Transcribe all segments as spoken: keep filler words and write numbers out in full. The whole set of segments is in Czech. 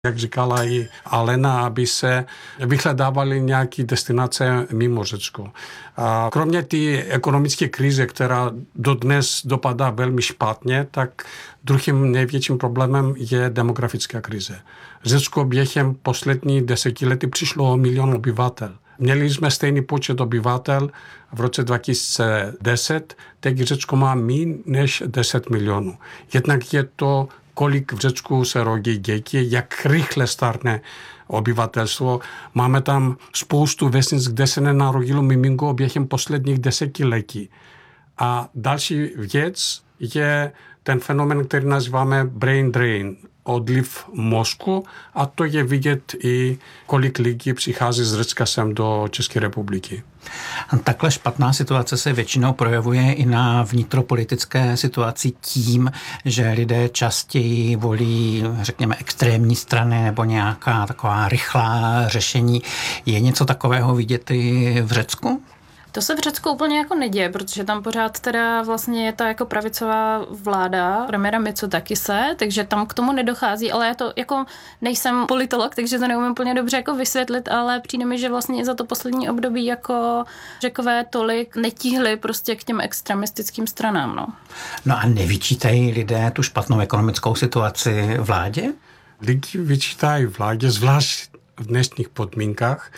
jak říkala i Alena, aby se vyhledávaly nějaké destinace mimo Řecko. A kromě té ekonomické krize, která dodnes dopadá velmi špatně, tak druhým největším problémem je demografická krize. Řecko během posledních desetiletí přišlo o milion obyvatel. Měli jsme stejný počet obyvatel v roce dva tisíce deset, teď Řecko má méně než deset milionů. Jednak je to, kolik v Řecku se rodí děti, jak rychle stárne obyvatelstvo. Máme tam spoustu vesnic, kde se nenarodilo miminko během posledních desetiletí. A další věc je ten fenomén, který nazýváme brain drain, odliv mozku, a to je vidět i, kolik lidí přichází z Řecka sem do České republiky. Takhle špatná situace se většinou projevuje i na vnitropolitické situaci tím, že lidé častěji volí, řekněme, extrémní strany nebo nějaká taková rychlá řešení. Je něco takového vidět i v Řecku? To se v Řecku úplně jako neděje, protože tam pořád teda vlastně je ta jako pravicová vláda premiéra Mitsotakise, takže tam k tomu nedochází, ale já to jako nejsem politolog, takže to neumím úplně dobře jako vysvětlit, ale přijde mi, že vlastně za to poslední období jako Řekové tolik netíhli prostě k těm extremistickým stranám, no. No a nevyčítají lidé tu špatnou ekonomickou situaci vládě? Lidi vyčítají vládě, zvlášť v dnešních podmínkách,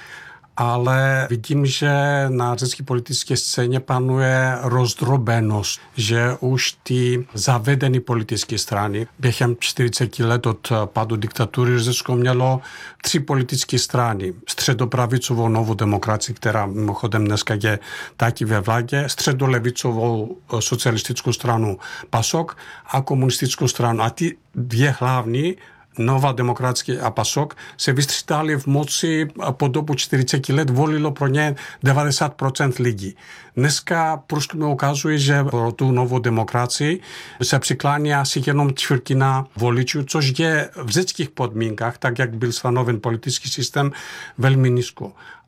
ale vidím, že na řecké politické scéně panuje rozdrobenost, že už ty zavedené politické strany během čtyřicet let od pádu diktatury Řecko mělo tři politické strany. Středopravicovou Novou demokracii, která mimochodem dneska je taky ve vládě, středolevicovou socialistickou stranu PASOK a komunistickou stranu. A ty dvě hlavní, Nová demokracie a PASOK, se vystřídali v moci po dobu čtyřicet let, volilo pro ně devadesát procent lidí. Dneska průzkumy ukazuje, že pro tu Novou demokracii se přiklání asi jenom čtvrtina voličů, což je v řeckých podmínkách, tak jak byl stanoven politický systém, velmi nízko.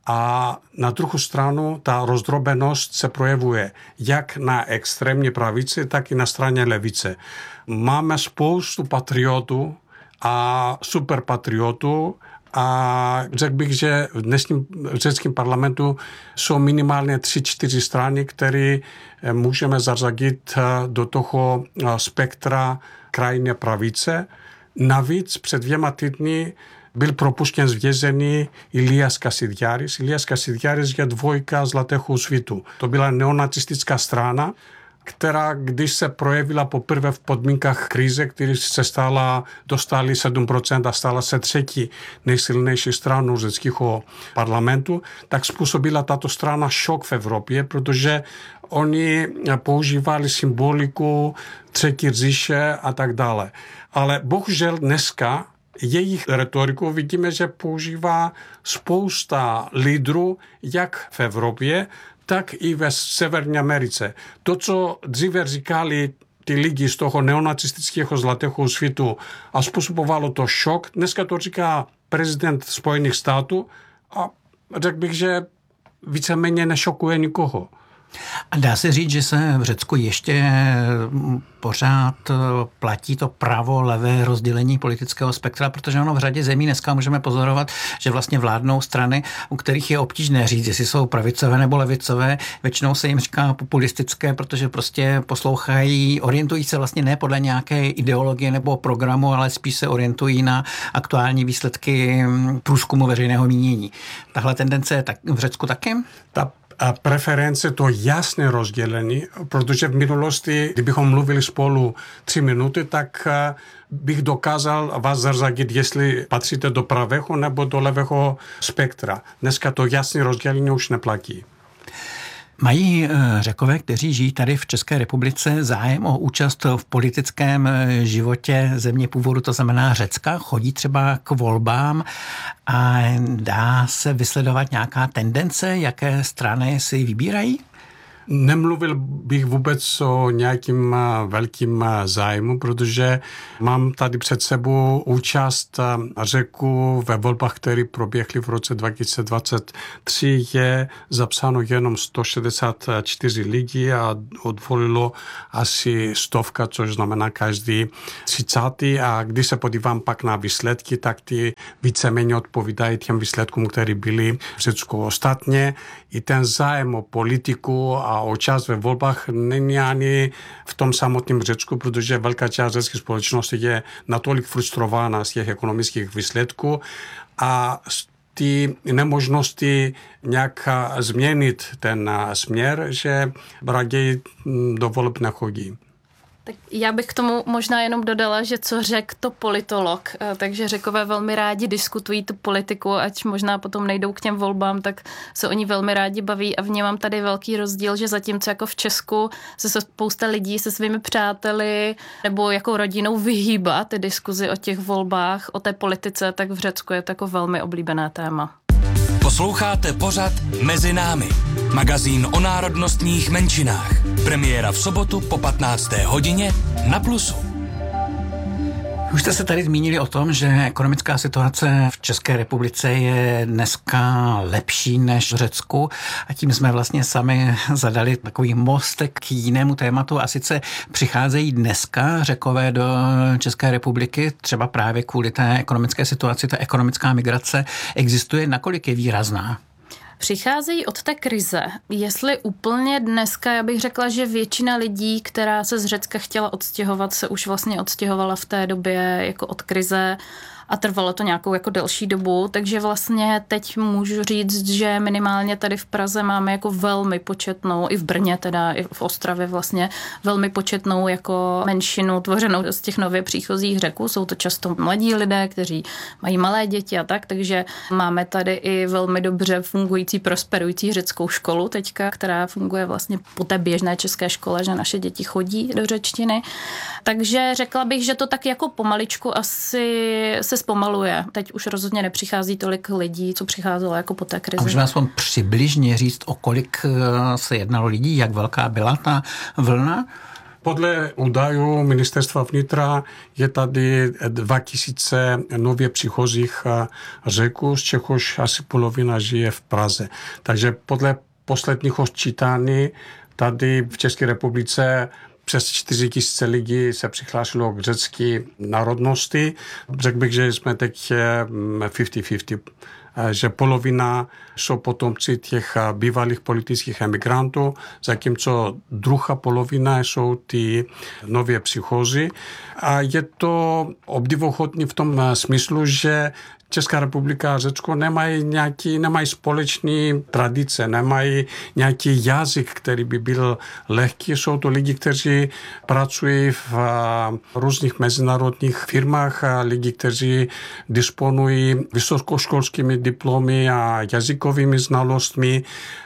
A na druhou stranu ta rozdrobenost se projevuje jak na extrémní pravici, tak i na straně levice. Máme spoustu patriotů a superpatriotů a řekl bych, že v dnešním řeckém parlamentu jsou minimálně tři, čtyři strany, které můžeme zařadit do toho spektra krajné pravice. Navíc před dvěma týdny byl propuštěn z vězení Ilias Kasidiaris. Ilias Kasidiaris je dvojka Zlatého svitu. To byla neonacistická strana, která, když se projevila poprvé v podmínkách krize, který se stala, dostali sedm procent a stala se třetí nejsilnější stranou řeckého parlamentu, tak způsobila tato strana šok v Evropě, protože oni používali symboliku třetí říše a tak dále. Ale bohužel dneska jejich retoriku vidíme, že používá spousta lídrů, jak v Evropě, tak i ve Severní Americe. To, co dříve říkali ty lidi z toho neonacistického Zlatého svitu a způsobovalo to šok, dneska to říká prezident Spojených států a řekl bych, že víceméně nešokuje nikoho. A dá se říct, že se v Řecku ještě pořád platí to pravo-levé rozdělení politického spektra, protože ono v řadě zemí dneska můžeme pozorovat, že vlastně vládnou strany, u kterých je obtížné říct, jestli jsou pravicové nebo levicové. Většinou se jim říká populistické, protože prostě poslouchají, orientují se vlastně ne podle nějaké ideologie nebo programu, ale spíš se orientují na aktuální výsledky průzkumu veřejného mínění. Tahle tendence je tak v Řecku taky? Ta a preference to jasné rozdělení, protože v minulosti, kdybychom mluvili spolu tři minuty, tak bych dokázal vás zařadit, jestli patříte do pravého nebo do levého spektra. Dneska to jasné rozdělení už neplatí. Mají Řekové, kteří žijí tady v České republice, zájem o účast v politickém životě země původu, to znamená Řecka? Chodí třeba k volbám a dá se vysledovat nějaká tendence, jaké strany si vybírají? Nemluvil bych vůbec o nějakým velkým zájmu, protože mám tady před sebou účast Řeků ve volbách, které proběhly v roce dva tisíce dvacet tři. Je zapsáno jenom sto šedesát čtyři lidí a odvolilo asi stovka, což znamená každý třicátý. A když se podívám pak na výsledky, tak ty víceméně odpovídají těm výsledkům, které byly v Řecku. Ostatně i ten zájem o politiku a o čas ve volbách není ani v tom samotném Řecku, protože velká část řecké společnosti je natolik frustrována z těch ekonomických výsledků a ty nemožnosti nějak změnit ten směr, že raději do voleb nechodí. Tak já bych k tomu možná jenom dodala, že co řekl to politolog, takže Řekové velmi rádi diskutují tu politiku, ať možná potom nejdou k těm volbám, tak se oni velmi rádi baví a vnímám tady velký rozdíl, že zatímco jako v Česku se spousta lidí se svými přáteli nebo jako rodinou vyhýbá ty diskuzi o těch volbách, o té politice, tak v Řecku je to jako velmi oblíbené téma. Posloucháte pořad Mezi námi, magazín o národnostních menšinách. Premiéra v sobotu po patnácté hodině na Plusu. Už jste se tady zmínili o tom, že ekonomická situace v České republice je dneska lepší než v Řecku a tím jsme vlastně sami zadali takový mostek k jinému tématu a sice přicházejí dneska Řekové do České republiky, třeba právě kvůli té ekonomické situaci, ta ekonomická migrace existuje, nakolik je výrazná? Přicházejí od té krize. Jestli úplně dneska, já bych řekla, že většina lidí, která se z Řecka chtěla odstěhovat, se už vlastně odstěhovala v té době jako od krize a trvalo to nějakou jako delší dobu, takže vlastně teď můžu říct, že minimálně tady v Praze máme jako velmi početnou, i v Brně teda, i v Ostravě vlastně, velmi početnou jako menšinu tvořenou z těch nově příchozích Řeků. Jsou to často mladí lidé, kteří mají malé děti a tak, takže máme tady i velmi dobře fungující, prosperující řeckou školu teďka, která funguje vlastně po té běžné české škole, že naše děti chodí do řečtiny. Takže řekla bych, že to tak jako pomaličku asi se zpomaluje. Teď už rozhodně nepřichází tolik lidí, co přicházelo jako po té krizi. A můžeme aspoň přibližně říct, o kolik se jednalo lidí, jak velká byla ta vlna? Podle údajů ministerstva vnitra je tady dva tisíce nově příchozích Řeků, z čehož asi polovina žije v Praze. Takže podle posledních odčítání tady v České republice přes čtyři tisíce lidí se přihlásilo k řecké národnosti. Řekl bych, že jsme teď padesát na padesát, že polovina jsou potomci těch bývalých politických emigrantů, zatímco druhá polovina jsou ty nově příchozí. A je to obdivuhodné v tom smyslu, že Česká republika a Řecko nemají nějaký, nemají společný tradice, nemají nějaký jazyk, který by byl lehký. Jsou to lidi, kteří pracují v různých mezinárodních firmách, lidi, kteří disponují vysokoškolskými diplomy a jazykovými znalostmi.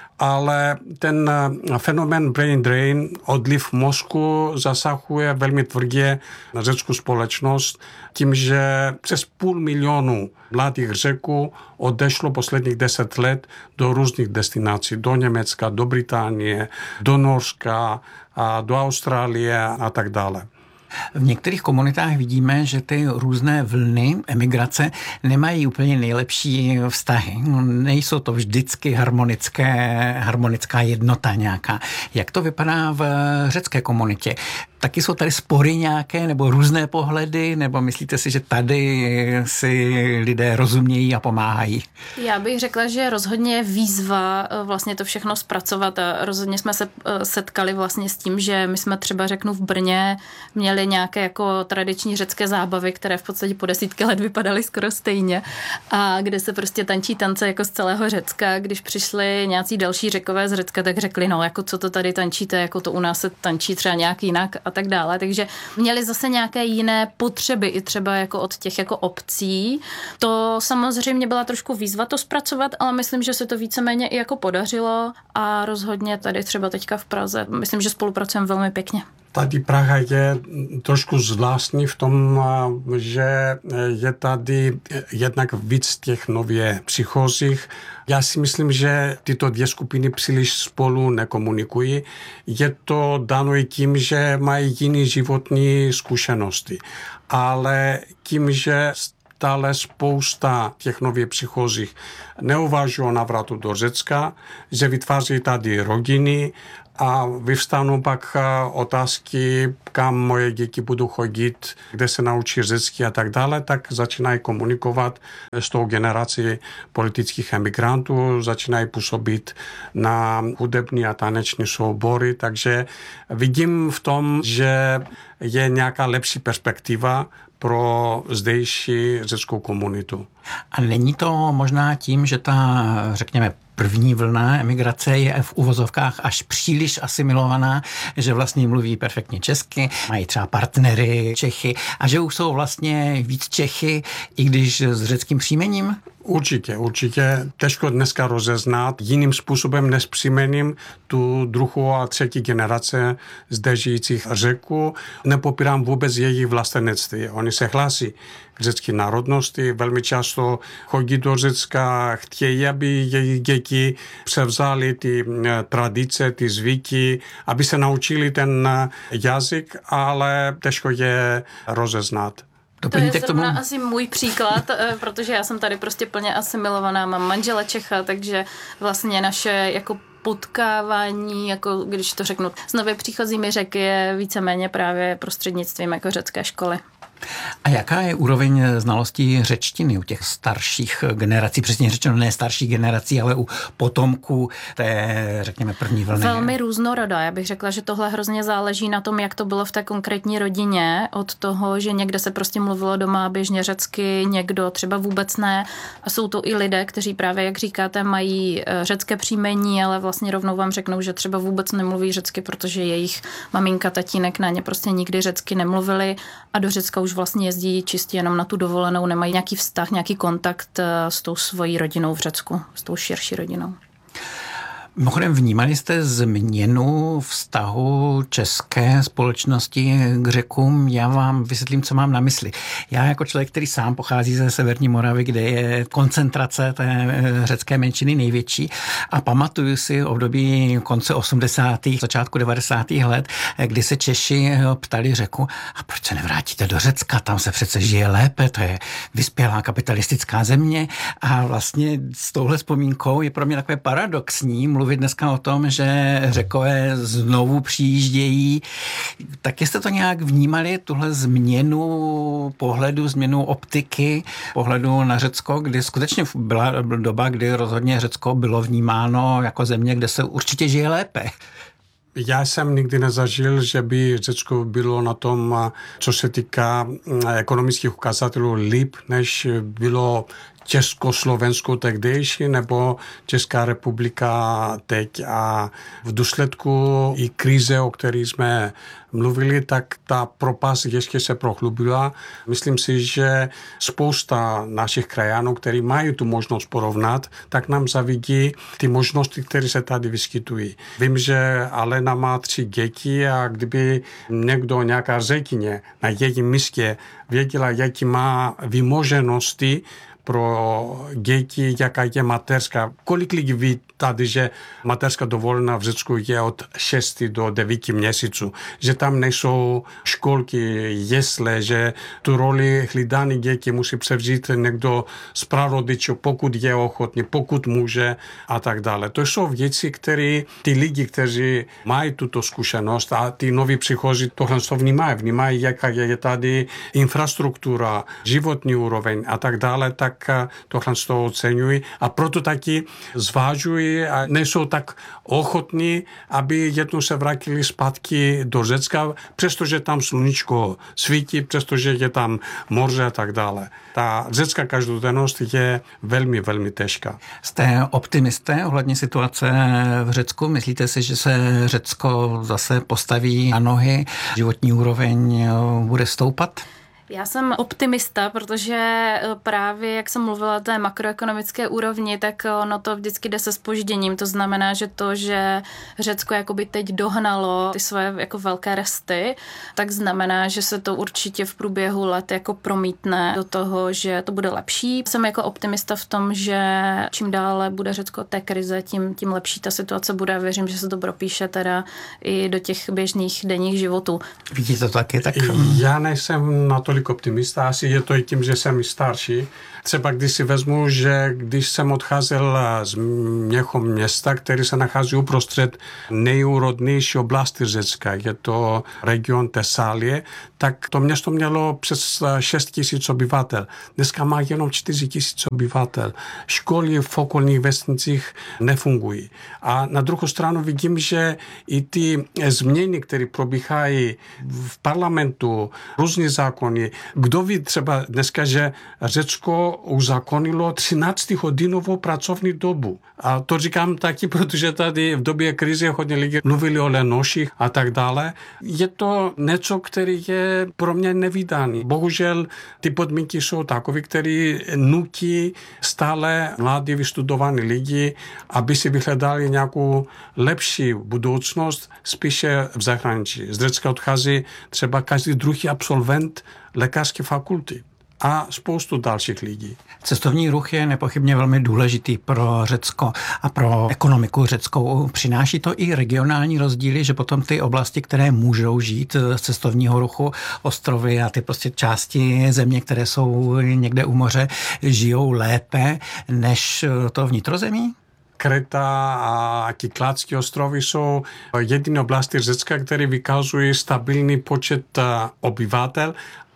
Ale ten fenomén brain drain, odliv mozku, zasahuje velmi tvrdě na řeckou společnost tím, že přes půl milionu mladých Řeků odešlo posledních deset let do různých destinací, do Německa, do Británie, do Norska, a do Austrálie a tak dále. V některých komunitách vidíme, že ty různé vlny emigrace nemají úplně nejlepší vztahy. Nejsou to vždycky harmonické, harmonická jednota nějaká. Jak to vypadá v řecké komunitě? Taky jsou tady spory nějaké nebo různé pohledy, nebo myslíte si, že tady si lidé rozumějí a pomáhají? Já bych řekla, že rozhodně je výzva vlastně to všechno zpracovat a rozhodně jsme se setkali vlastně s tím, že my jsme třeba řeknu v Brně měli nějaké jako tradiční řecké zábavy, které v podstatě po desítky let vypadaly skoro stejně a kde se prostě tančí tance jako z celého Řecka. Když přišli nějací další Řekové z Řecka, tak řekli, no jako co to tady tančíte, jako to u nás se tančí třeba nějak jinak a tak dále. Takže měli zase nějaké jiné potřeby i třeba jako od těch jako obcí. To samozřejmě byla trošku výzva to zpracovat, ale myslím, že se to víceméně i jako podařilo a rozhodně tady třeba teďka v Praze myslím, že spolupracujeme velmi pěkně. Tady Praha je trošku zvláštní v tom, že je tady jednak víc těch nově přichozích. Já si myslím, že tyto dvě skupiny příliš spolu nekomunikují. Je to dáno i tím, že mají jiné životní zkušenosti. Ale tím, že stále spousta těch nově přichozích neuvažují o návratu do Řecka, že vytváří tady rodiny a vyvstanou pak otázky, kam moje děti budou chodit, kde se naučí řecky a tak dále, tak začínají komunikovat s tou generací politických emigrantů, začínají působit na hudební a taneční soubory, takže vidím v tom, že je nějaká lepší perspektiva pro zdejší řeckou komunitu. A není to možná tím, že ta, řekněme, první vlna emigrace je v uvozovkách až příliš asimilovaná, že vlastně mluví perfektně česky, mají třeba partnery Čechy a že už jsou vlastně víc Čechy, i když s řeckým příjmením? Určitě, určitě. Těžko dneska rozeznat jiným způsobem než příjmením tu druhou a třetí generace zde žijících Řeků. Nepopírám vůbec jejich vlastenectví. Oni se hlásí k řecké národnosti, velmi často chodí do Řecka, chtějí, aby jejich děti převzali ty tradice, ty zvyky, aby se naučili ten jazyk, ale těžko je rozeznat. To je zrovna asi můj příklad, protože já jsem tady prostě plně asimilovaná, mám manžela Čecha, takže vlastně naše jako potkávání, jako když to řeknu, s nově příchozími Řeky je víceméně právě prostřednictvím jako řecké školy. A jaká je úroveň znalostí řečtiny u těch starších generací, přesně řečeno ne starších generací, ale u potomků té, řekněme, první vlny? Velmi různorodá. Já bych řekla, že tohle hrozně záleží na tom, jak to bylo v té konkrétní rodině, od toho, že někde se prostě mluvilo doma běžně řecky, někdo třeba vůbec ne. A jsou to i lidé, kteří právě, jak říkáte, mají řecké příjmení, ale vlastně rovnou vám řeknou, že třeba vůbec nemluví řecky, protože jejich maminka, tatínek na ně prostě nikdy řecky nemluvili a do Řecka už vlastně jezdí čistě jenom na tu dovolenou, nemají nějaký vztah, nějaký kontakt s tou svojí rodinou v Řecku, s tou širší rodinou. Mimochodem, vnímali jste změnu vztahu české společnosti k Řekům? Já vám vysvětlím, co mám na mysli. Já jako člověk, který sám pochází ze Severní Moravy, kde je koncentrace té řecké menšiny největší a pamatuju si období konce osmdesátých začátku devadesátých let, kdy se Češi ptali Řeku, a proč se nevrátíte do Řecka, tam se přece žije lépe, to je vyspělá kapitalistická země a vlastně s touhle vzpomínkou je pro mě takové paradoxní mluvit dneska o tom, že Řekové znovu přijíždějí. Tak jste to nějak vnímali, tuhle změnu pohledu, změnu optiky, pohledu na Řecko, kdy skutečně byla doba, kdy rozhodně Řecko bylo vnímáno jako země, kde se určitě žije lépe? Já jsem nikdy nezažil, že by Řecko bylo na tom, co se týká ekonomických ukazatelů, líp, než bylo Československo tehdejší nebo Česká republika teď. A v důsledku i krize, o které jsme mluvili, tak ta propast ještě se prohlubila. Myslím si, že spousta našich krajanů, kteří mají tu možnost porovnat, tak nám zavidí ty možnosti, které se tady vyskytují. Vím, že Alena má tři děti a kdyby někdo, nějaká Řekyně na jejím místě věděla, jaký má vymoženosti pro děti, jaká je mateřská. Kolik lidí ví tady, že mateřská dovolená v Řecku je od šesti do devíti měsíců, že tam nejsou školky, jesle, že tu roli hlídání dětí musí převzít někdo z prarodičů, pokud je ochotný, pokud může a tak dále. To jsou věci, které ty lidi, kteří mají tuto zkušenost a ty noví přichozí tohle to vnímají, vnímají, jaká je tady infrastruktura, životní úroveň a tak dále, tak tohle z toho oceňují a proto taky zvážují a nejsou tak ochotní, aby jednou se vrátili zpátky do Řecka, přestože tam sluníčko svítí, přestože je tam moře a tak dále. Ta řecká každodennost je velmi, velmi těžká. Jste optimisté ohledně situace v Řecku? Myslíte si, že se Řecko zase postaví na nohy, životní úroveň bude stoupat? Já jsem optimista, protože právě, jak jsem mluvila o té makroekonomické úrovni, tak ono to vždycky jde se zpožděním. To znamená, že to, že Řecko jakoby teď dohnalo ty svoje jako velké resty, tak znamená, že se to určitě v průběhu let jako promítne do toho, že to bude lepší. Jsem jako optimista v tom, že čím dále bude Řecko té krize, tím, tím lepší ta situace bude. Věřím, že se to propíše teda i do těch běžných denních životů. Vidíte to taky? Tak... Já nejsem natolik optimista, asi je to i tím, že jsem starší. Třeba když si vezmu, že když jsem odcházel z mého města, který se nachází uprostřed nejúrodnější oblasti Řecka, je to region Tesálie, tak to město mělo přes šest tisíc obyvatel. Dneska má jenom čtyři tisíce obyvatel. Školy v okolních vesnicích nefungují. A na druhou stranu vidím, že i ty změny, které probíhají v parlamentu, různé zákony. Kdo ví třeba dneska, že Řecko uzákonilo třináctihodinovou pracovní dobu. A to říkám taky, protože tady v době krize hodně lidí mluvili o lenoších a tak dále. Je to něco, které je pro mě nevídané. Bohužel ty podmínky jsou takové, které nutí stále mladí vystudovaní lidi, aby si vyhledali nějakou lepší budoucnost spíše v zahraničí. Z Řecka odchází třeba každý druhý absolvent lékařské fakulty a spoustu dalších lidí. Cestovní ruch je nepochybně velmi důležitý pro Řecko a pro ekonomiku řeckou. Přináší to i regionální rozdíly, že potom ty oblasti, které můžou žít z cestovního ruchu, ostrovy a ty prostě části země, které jsou někde u moře, žijou lépe než to vnitrozemí? Kreta a Kykládské ostrovy jsou jediné oblasti Řecka, které vykazují stabilní počet obyvatel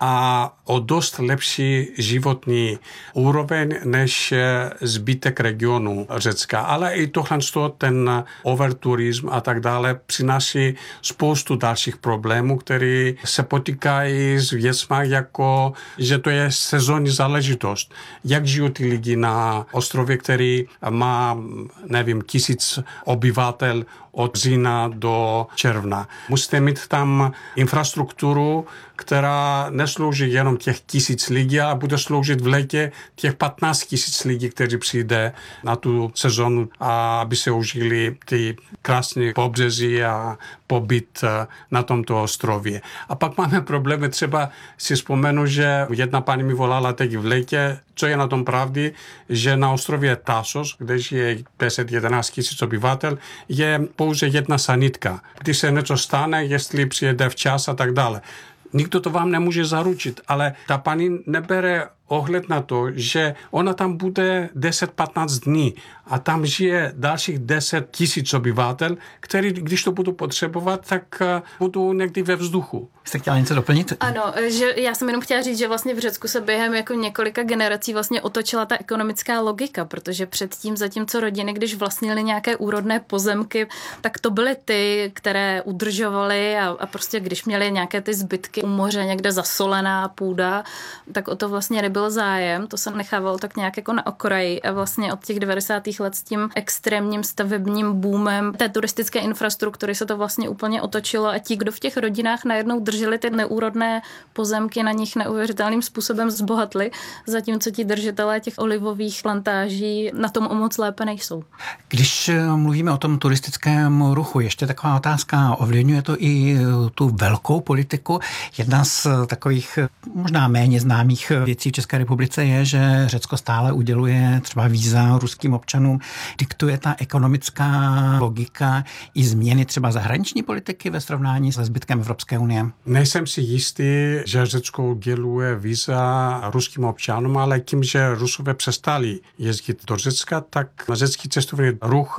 a o dost lepší životní úroveň než zbytek regionu Řecka. Ale i tohle, ten overturism a tak dále přináší spoustu dalších problémů, které se potýkají s věcmi, jako že to je sezónní záležitost. Jak žijí ty lidi na ostrově, který má, nevím, tisíc obyvatel od října do června. Musíte mít tam infrastrukturu, která neslouží jenom těch tisíc lidí, ale bude sloužit v létě těch patnáct tisíc lidí, kteří přijde na tu sezonu, a aby se užili ty krásné pobřeží a pobyt na tomto ostrově. A pak máme problémy, třeba si vzpomenu, že jedna paní mi volala teď v létě, co je na tom pravdy, že na ostrově Tasos, kde žije deset jedenáct tisíc obyvatel, je pouze jedna sanitka. Když se něco stane, jestli přijede včas a tak dále. Nikdo to vám nemůže zaručit, ale ta paní nebere ohled na to, že ona tam bude deset patnáct dní a tam žije dalších deset tisíc obyvatel, který, když to budou potřebovat, tak budou někdy ve vzduchu. Jste chtěla něco doplnit? Ano, že já jsem jenom chtěla říct, že vlastně v Řecku se během jako několika generací vlastně otočila ta ekonomická logika, protože předtím, zatímco rodiny, když vlastnily nějaké úrodné pozemky, tak to byly ty, které udržovaly a, a prostě když měly nějaké ty zbytky u moře, někde zasolená půda, tak o to vlastně nebyl zájem, to se nechávalo tak nějak jako na okraji a vlastně od těch devadesátých let s tím extrémním stavebním boomem té turistické infrastruktury se to vlastně úplně otočilo a ti, kdo v těch rodinách najednou drželi ty neúrodné pozemky, na nich neuvěřitelným způsobem zbohatli, zatímco ti držitelé těch olivových plantáží na tom o moc lépe nejsou. Když mluvíme o tom turistickém ruchu, ještě taková otázka, ovlivňuje to i tu velkou politiku. Jedna z takových možná méně známých věcí v České republice je, že Řecko stále uděluje třeba víza ruským občanům. Diktuje ta ekonomická logika i změny třeba zahraniční politiky ve srovnání se zbytkem Evropské unie? Nejsem si jistý, že Řecko uděluje víza ruským občanům, ale tím, že Rusové přestali jezdit do Řecka, tak řecký cestovní ruch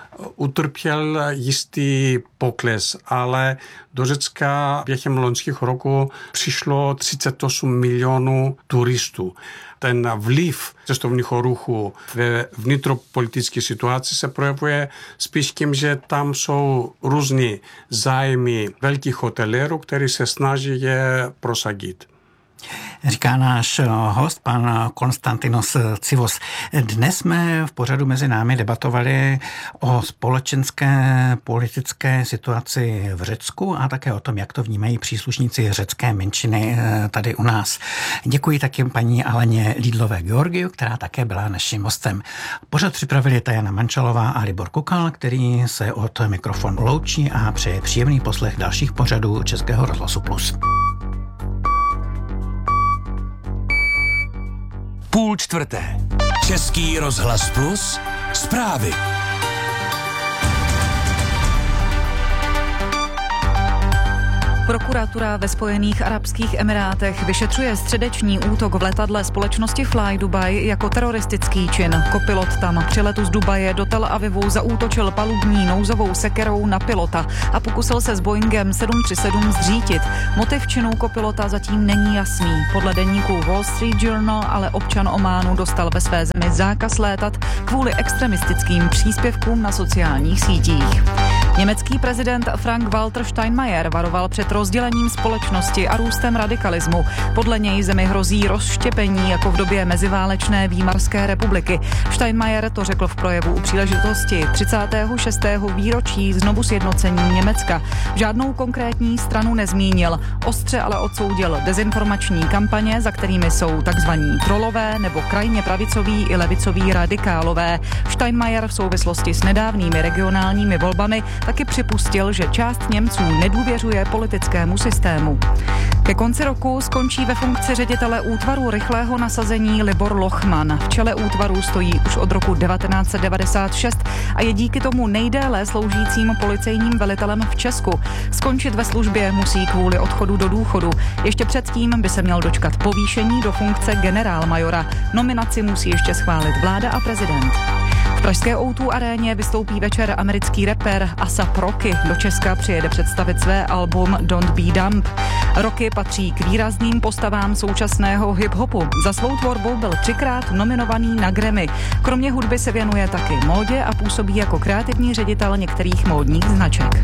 utrpěl jistý pokles, ale do Řecka během loňských roku přišlo třicet osm milionů turistů. Ten vliv cestovního ruchu ve vnitropolitické situaci se projevuje spíš tím, že tam jsou různý zájmy velkých hotelérů, kteří se snaží je prosadit. Říká náš host, pan Konstantinos Tsivos. Dnes jsme v pořadu Mezi námi debatovali o společenské politické situaci v Řecku a také o tom, jak to vnímají příslušníci řecké menšiny tady u nás. Děkuji taky paní Aleně Lídlové-Georgiu, která také byla naším hostem. Pořad připravili Tajana Mančalová a Libor Kukal, který se od mikrofonu loučí a přeje příjemný poslech dalších pořadů Českého rozhlasu Plus. Půl čtvrté. Český rozhlas Plus. Zprávy. Prokuratura ve Spojených arabských emirátech vyšetřuje středeční útok v letadle společnosti Fly Dubai jako teroristický čin. Kopilot tam při letu z Dubaje do Tel Avivu zaútočil palubní nouzovou sekerou na pilota a pokusil se s Boeingem sedm tři sedm zřítit. Motiv činu kopilota zatím není jasný. Podle deníku Wall Street Journal ale občan Ománu dostal ve své zemi zákaz létat kvůli extremistickým příspěvkům na sociálních sítích. Německý prezident Frank-Walter Steinmeier varoval před rozdělením společnosti a růstem radikalismu. Podle něj zemi hrozí rozštěpení jako v době meziválečné Výmarské republiky. Steinmeier to řekl v projevu u příležitosti třicátého šestého výročí znovu sjednocení Německa. Žádnou konkrétní stranu nezmínil. Ostře ale odsoudil dezinformační kampaně, za kterými jsou takzvaní trolové nebo krajně pravicoví i levicoví radikálové. Steinmeier v souvislosti s nedávnými regionálními volbami taky připustil, že část Němců nedůvěřuje politickému systému. Ke konci roku skončí ve funkci ředitele útvaru rychlého nasazení Libor Lochman. V čele útvaru stojí už od roku devatenáct set devadesát šest a je díky tomu nejdéle sloužícím policejním velitelem v Česku. Skončit ve službě musí kvůli odchodu do důchodu. Ještě předtím by se měl dočkat povýšení do funkce generálmajora. Nominaci musí ještě schválit vláda a prezident. V pražské ó dva aréně vystoupí večer americký rapper A$ap Rocky. Do Česka přijede představit své album Don't Be Dumb. Rocky patří k výrazným postavám současného hip-hopu. Za svou tvorbu byl třikrát nominovaný na Grammy. Kromě hudby se věnuje taky módě a působí jako kreativní ředitel některých módních značek.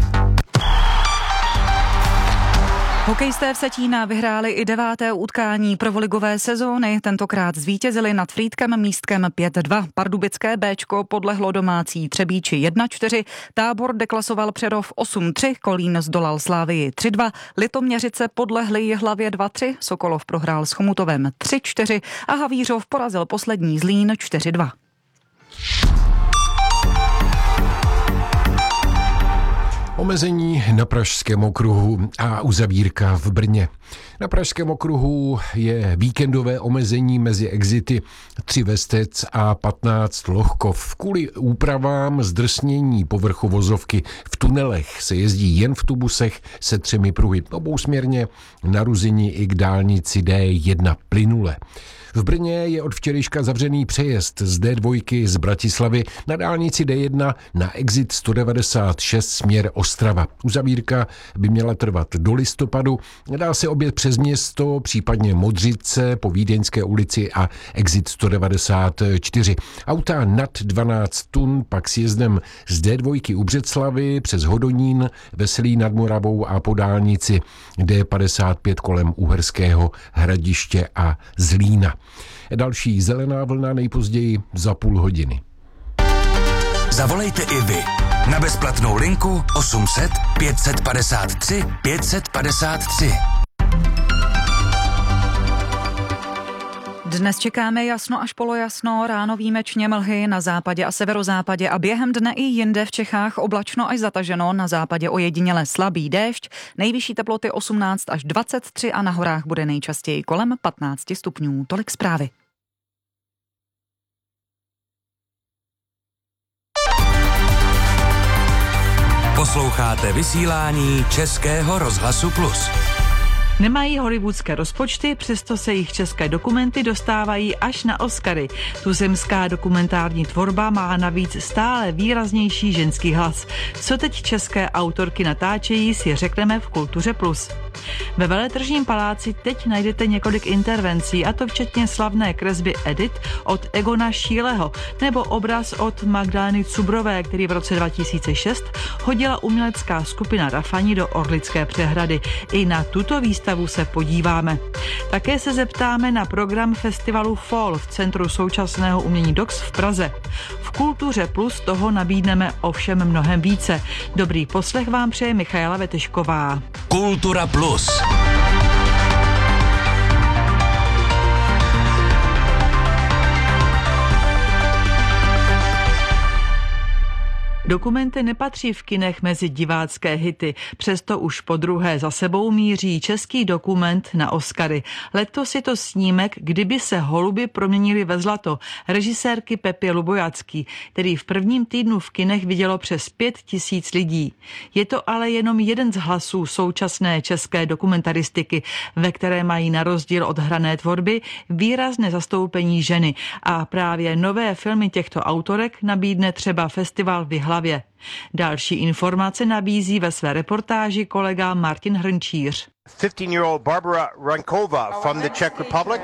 Hokejisté Vsetína vyhráli i deváté utkání prvoligové sezóny. Tentokrát zvítězili nad Frýdkem Místkem pět dva. Pardubické Béčko podlehlo domácí Třebíči jedna čtyři. Tábor deklasoval Přerov osm tři. Kolín zdolal Slávii tři dva. Litoměřice podlehli Jihlavě dva tři. Sokolov prohrál s Chomutovem tři čtyři. A Havířov porazil poslední Zlín čtyři dva. Omezení na Pražském okruhu a uzavírka v Brně. Na Pražském okruhu je víkendové omezení mezi exity tři Vestec a patnáct Lohkov. Kvůli úpravám zdrsnění povrchu vozovky v tunelech se jezdí jen v tubusech se třemi pruhy. Obousměrně na Ruzyni i k dálnici D jedna plynule. V Brně je od včerejška zavřený přejezd z D dva z Bratislavy na dálnici D jedna na exit sto devadesát šest směr Ostrava. Uzavírka by měla trvat do listopadu. Dá se objet přes město, případně Modřice po Vídeňské ulici a exit sto devadesát čtyři. Auta nad dvanáct tun pak s jezdem z D dva u Břeclavy přes Hodonín, Veselí nad Moravou a po dálnici D padesát pět kolem Uherského Hradiště a Zlína. Další zelená vlna nejpozději za půl hodiny. Zavolejte i vy na bezplatnou linku osm set pět padesát tři pět padesát tři. Dnes čekáme jasno až polojasno, ráno výjimečně mlhy na západě a severozápadě a během dne i jinde v Čechách oblačno až zataženo, na západě ojediněle slabý déšť, nejvyšší teploty osmnáct až dvacet tři a na horách bude nejčastěji kolem patnáct stupňů. Tolik zprávy. Posloucháte vysílání Českého rozhlasu Plus. Nemají hollywoodské rozpočty, přesto se jich české dokumenty dostávají až na Oscary. Tuzemská dokumentární tvorba má navíc stále výraznější ženský hlas. Co teď české autorky natáčejí, si řekneme v Kultuře Plus. Ve Veletržním paláci teď najdete několik intervencí, a to včetně slavné kresby Edit od Egona Šíleho nebo obraz od Magdaleny Cubrové, který v roce dva tisíce šest hodila umělecká skupina Rafani do Orlické přehrady. I na tuto výstavu se podíváme. Také se zeptáme na program festivalu Fall v Centru současného umění D O X v Praze. V Kultuře Plus toho nabídneme ovšem mnohem více. Dobrý poslech vám přeje Michaela Vetešková. Kultura Plus. Dokumenty nepatří v kinech mezi divácké hity, přesto už po druhé za sebou míří český dokument na Oscary. Letos je to snímek Kdyby se holuby proměnili ve zlato režisérky Pepy Lubojacký, který v prvním týdnu v kinech vidělo přes pět tisíc lidí. Je to ale jenom jeden z hlasů současné české dokumentaristiky, ve které mají na rozdíl od hrané tvorby výrazné zastoupení ženy, a právě nové filmy těchto autorek nabídne třeba festival v Jihlavě. Další informace nabízí ve své reportáži kolega Martin Hrnčíř. fifteen-year-old Barbara Rankova from the Czech Republic.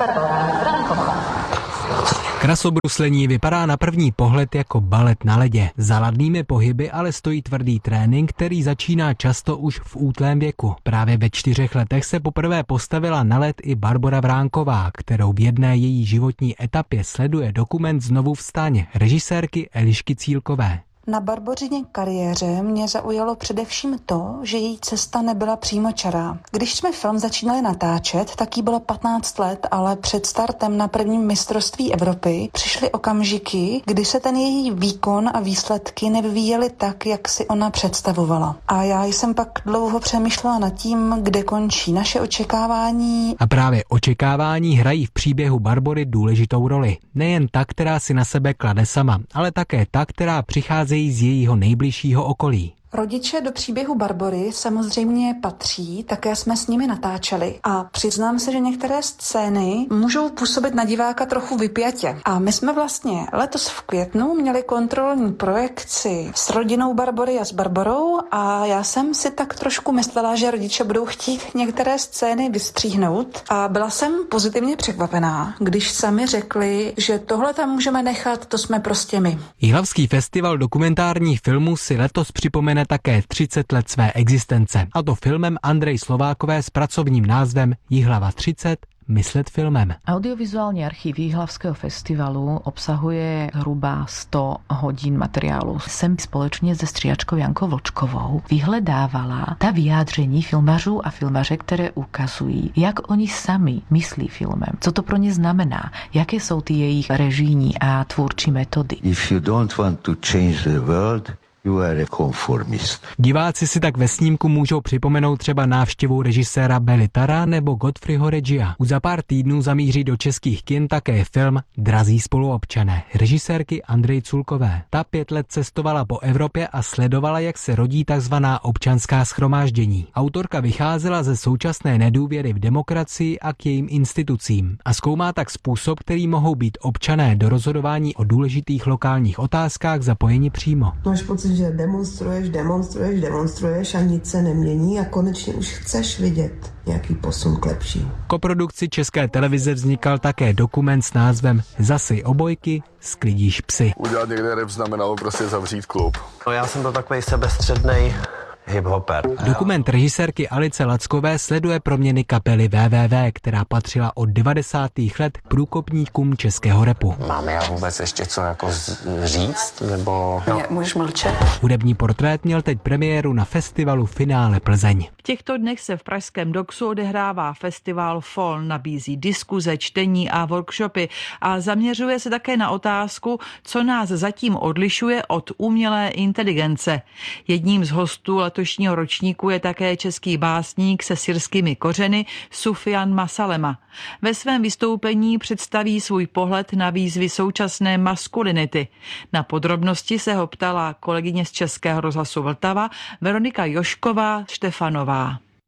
Krasobruslení vypadá na první pohled jako balet na ledě. Za ladnými pohyby ale stojí tvrdý trénink, který začíná často už v útlém věku. Právě ve čtyřech letech se poprvé postavila na led i Barbora Vránková, kterou v jedné její životní etapě sleduje dokument Znovu vstaň režisérky Elišky Cílkové. Na Barbořině kariéře mě zaujalo především to, že její cesta nebyla přímočará. Když jsme film začínali natáčet, tak jí bylo patnáct let, ale před startem na prvním mistrovství Evropy přišly okamžiky, kdy se ten její výkon a výsledky nevyvíjely tak, jak si ona představovala. A já jsem pak dlouho přemýšlela nad tím, kde končí naše očekávání. A právě očekávání hrají v příběhu Barbory důležitou roli. Nejen ta, která si na sebe klade sama, ale také ta, která přichází z jejího nejbližšího okolí. Rodiče do příběhu Barbory samozřejmě patří, také jsme s nimi natáčeli a přiznám se, že některé scény můžou působit na diváka trochu vypjatě. A my jsme vlastně letos v květnu měli kontrolní projekci s rodinou Barbory a s Barborou a já jsem si tak trošku myslela, že rodiče budou chtít některé scény vystříhnout a byla jsem pozitivně překvapená, když sami řekli, že tohle tam můžeme nechat, to jsme prostě my. Jihlavský festival dokumentárních filmů si letos připomene také třicet let své existence, a to filmem Andrej Slovákové s pracovním názvem Jihlava třicet. Myslet filmem. Audiovizuální archív Jihlavského festivalu obsahuje zhruba sto hodin materiálu. Jsem společně se stříhačkou Jankou Vlčkovou vyhledávala ta vyjádření filmařů a filmařek, které ukazují, jak oni sami myslí filmem. Co to pro ně znamená? Jaké jsou ty jejich režijní a tvůrčí metody? If you don't want to change the world, you are a conformist. Diváci si tak ve snímku můžou připomenout třeba návštěvu režiséra Belitara nebo Godfreyho Regia. Už za pár týdnů zamíří do českých kin také film Drazí spoluobčané režisérky Andrej Culkové. Ta pět let cestovala po Evropě a sledovala, jak se rodí takzvaná občanská shromáždění. Autorka vycházela ze současné nedůvěry v demokracii a k jejím institucím a zkoumá tak způsob, který mohou být občané do rozhodování o důležitých lokálních otázkách zapojeni přímo. Máš pocit, že demonstruješ, demonstruješ, demonstruješ a nic se nemění a konečně už chceš vidět nějaký posun k lepšímu. K koprodukci České televize vznikal také dokument s názvem Zasej obojky, sklidíš psy. Udělat někde rap znamenalo prostě zavřít klub. No, já jsem to takovej sebestřednej hip-hopper. Dokument režisérky Alice Lackové sleduje proměny kapely W W W, která patřila od devadesátých let k průkopníkům českého rapu. Máme já vůbec ještě co jako říct, nebo... No. Můžeš mlčet. Hudební portrét měl teď premiéru na festivalu Finále Plzeň. V těchto dnech se v pražském Doxu odehrává festival Fall, nabízí diskuze, čtení a workshopy a zaměřuje se také na otázku, co nás zatím odlišuje od umělé inteligence. Jedním z hostů letošního ročníku je také český básník se syrskými kořeny Sufian Masalema. Ve svém vystoupení představí svůj pohled na výzvy současné maskulinity. Na podrobnosti se ho ptala kolegyně z Českého rozhlasu Vltava Veronika Jošková Štefanová.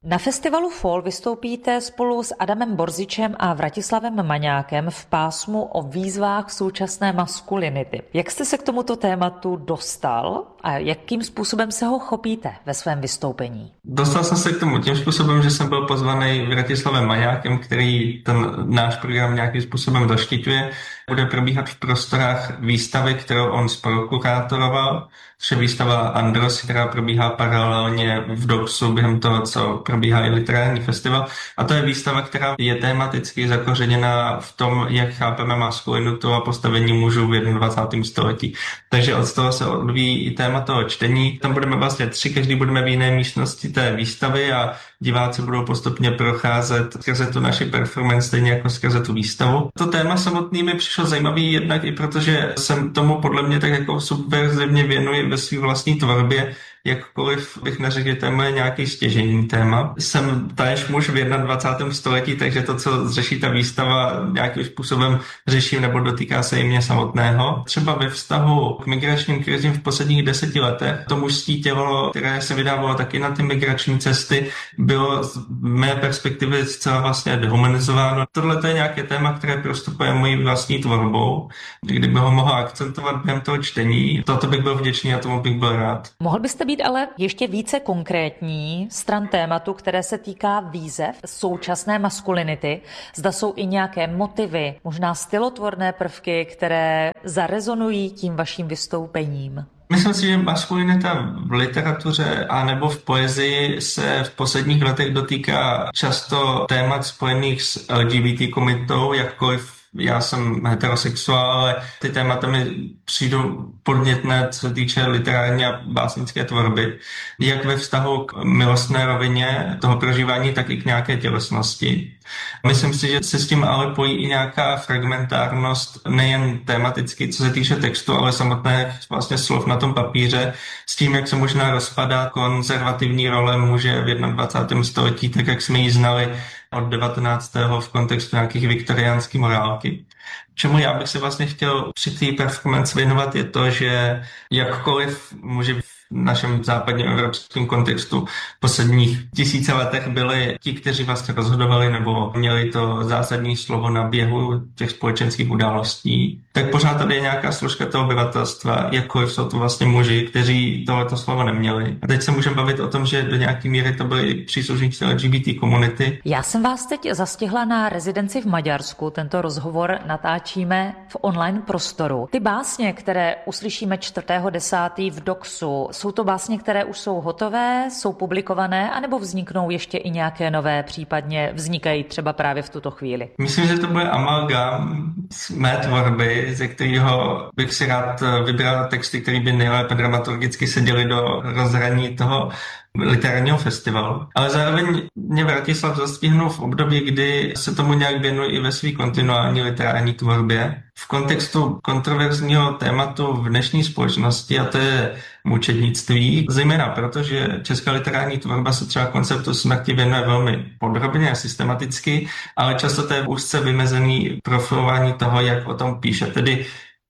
Na festivalu Fall vystoupíte spolu s Adamem Borzičem a Vratislavem Maňákem v pásmu o výzvách současné maskulinity. Jak jste se k tomuto tématu dostal a jakým způsobem se ho chopíte ve svém vystoupení? Dostal jsem se k tomu tím způsobem, že jsem byl pozvaný Vratislavem Maňákem, který ten náš program nějakým způsobem doštíťuje. Bude probíhat v prostorách výstavy, kterou on spolukurátoroval, což je výstava Andros, která probíhá paralelně v Doxu během toho, co probíhá i literární festival. A to je výstava, která je tematicky zakořeněná v tom, jak chápeme maskulinitu a postavení mužů v dvacátém prvním století. Takže od toho se odvíjí i téma toho čtení. Tam budeme vlastně tři, každý budeme v jiné místnosti té výstavy a diváci budou postupně procházet skrze tu naši performance, stejně jako skrze tu výstavu. To téma samotný mi přišlo zajímavý jednak i protože jsem tomu podle mě tak jako subverzivně věnuji ve své vlastní tvorbě, jakkoliv bych neřekl, že to je moje nějaký stěžejní téma. Jsem též muž v dvacátém prvním století, takže to, co řeší ta výstava, nějakým způsobem řeším nebo dotýká se i mě samotného. Třeba ve vztahu k migračním krizím v posledních deseti letech to mužské tělo, které se vydávalo taky na ty migrační cesty, bylo z mé perspektivy zcela vlastně dehumanizováno. Tohle to je nějaké téma, které prostupuje mojí vlastní tvorbou. Kdyby ho mohl akcentovat během toho čtení, toto bych byl vděčný a tomu bych byl rád. Mohl byste být ale ještě více konkrétní stran tématu, které se týká výzev současné maskulinity? Zda jsou i nějaké motivy, možná stylotvorné prvky, které zarezonují tím vaším vystoupením? Myslím si, že maskulinita v literatuře a nebo v poezii se v posledních letech dotýká často témat spojených s L G B T komunitou, jakkoliv já jsem heterosexuál, ale ty témata mi přijdou podnětné, co se týče literární a básnické tvorby. Jak ve vztahu k milostné rovině toho prožívání, tak i k nějaké tělesnosti. Myslím si, že se s tím ale pojí i nějaká fragmentárnost, nejen tematicky, co se týče textu, ale samotné vlastně slov na tom papíře, s tím, jak se možná rozpadá konzervativní role muže v dvacátém prvním století, tak jak jsme ji znali od devatenáctého v kontextu nějakých viktoriánských morálky. Čemu já bych se vlastně chtěl při té performance věnovat je to, že jakkoliv muži v našem západním evropském kontextu v posledních tisíce letech byli ti, kteří vlastně rozhodovali nebo měli to zásadní slovo na běhu těch společenských událostí, tak pořád tady je nějaká složka toho obyvatelstva, jakkoliv jsou to vlastně muži, kteří tohleto slovo neměli. A teď se můžeme bavit o tom, že do nějaké míry to byli příslušníci L G B T komunity. Já jsem vás teď zastihla na rezidenci v Maďarsku. Tento rozhovor natáčíme v online prostoru. Ty básně, které uslyšíme čtvrtého desátého v Doxu, jsou to básně, které už jsou hotové, jsou publikované, anebo vzniknou ještě i nějaké nové, případně vznikají třeba právě v tuto chvíli? Myslím, že to bude amalgám z mé tvorby, ze kterého bych si rád vybral texty, které by nejlépe dramaturgicky seděly do rozhraní toho literárního festivalu. Ale zároveň mě Vratislav zastihnul v období, kdy se tomu nějak věnuji i ve své kontinuální literární tvorbě. V kontextu kontroverzního tématu v dnešní společnosti, a to je mučednictví, zejména proto, že česká literární tvorba se třeba konceptu smrti věnuje velmi podrobně a systematicky, ale často to je úzce vymezený profilování toho, jak o tom píše. Tedy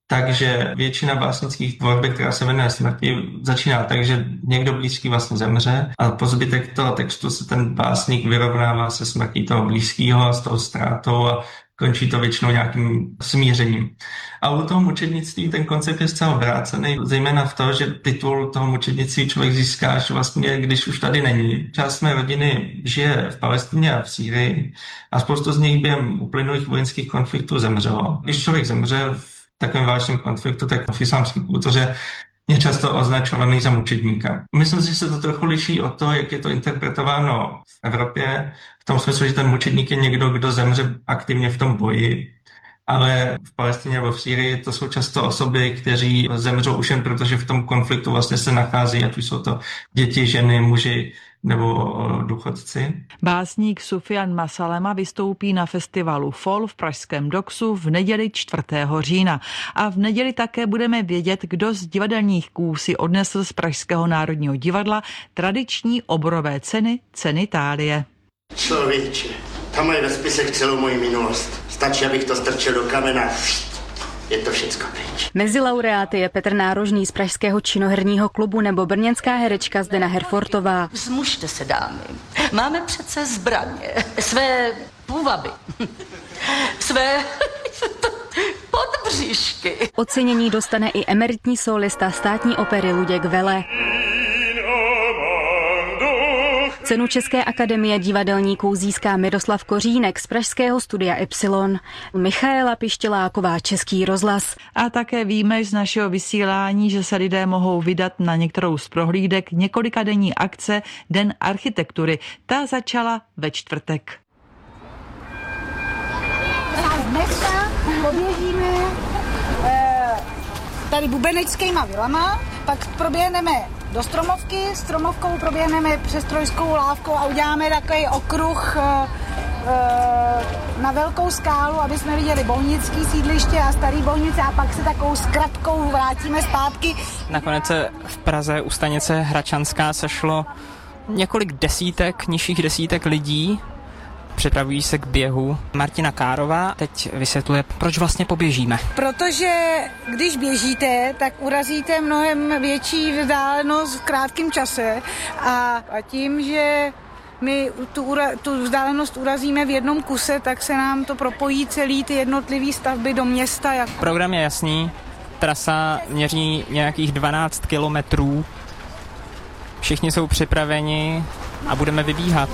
takže většina básnických tvorby, která se věnuje smrti, začíná tak, že někdo blízký vlastně zemře a po zbytek toho textu se ten básník vyrovnává se smrtí toho blízkého a s tou ztrátou a končí to většinou nějakým smířením. A u toho mučednictví ten koncept je zcela obrácený, zejména v tom, že titul toho mučednictví člověk získá až vlastně, když už tady není. Část mé rodiny žije v Palestině a v Sýrii a spoustu z nich během uplynulých vojenských konfliktů zemřelo. Když člověk zemře v takovém válečném konfliktu, tak v islámské kultuře je často označovaný za mučedníka. Myslím si, že se to trochu liší od toho, jak je to interpretováno v Evropě, v tom smyslu, že ten mučedník je někdo, kdo zemře aktivně v tom boji, ale v Palestině nebo v Sýrii to jsou často osoby, kteří zemřou už jen protože v tom konfliktu vlastně se nachází, ať už jsou to děti, ženy, muži nebo důchodci. Básník Sufian Masalema vystoupí na festivalu Fall v pražském Doxu v neděli čtvrtého října. A v neděli také budeme vědět, kdo z divadelních ků si odnesl z Pražského národního divadla tradiční oborové ceny Ceny Thálie. Člověče, tam mají ve spisech celou moji minulost. Stačí, abych to strčil do kamena. Je to všecko pryč. Mezi laureáty je Petr Nárožný z Pražského činoherního klubu nebo brněnská herečka Zdena Herfortová. Vzmužte se, dámy. Máme přece zbraně, své půvaby, své podbříšky. Ocenění dostane i emeritní solista státní opery Luděk Vele. Cenu České akademie divadelníků získá Miroslav Kořínek z pražského studia Y. Michaela Pištěláková, Český rozhlas. A také víme z našeho vysílání, že se lidé mohou vydat na některou z prohlídek několikadenní akce Den architektury. Ta začala ve čtvrtek. Dneska poběžíme tady bubeneckýma vilama, pak proběhneme do Stromovky, Stromovkou proběhneme přes Trojskou lávkou a uděláme takový okruh na velkou skálu, aby jsme viděli Bohnický sídliště a Starý Bohnice a pak se takovou zkratkou vrátíme zpátky. Nakonec se v Praze u stanice Hračanská sešlo několik desítek, nižších desítek lidí. Připravují se k běhu. Martina Kárová teď vysvětluje, proč vlastně poběžíme. Protože když běžíte, tak urazíte mnohem větší vzdálenost v krátkém čase a, a tím, že my tu, ura, tu vzdálenost urazíme v jednom kuse, tak se nám to propojí celý ty jednotlivé stavby do města. Program je jasný, trasa měří nějakých dvanáct kilometrů, všichni jsou připraveni a budeme vybíhat.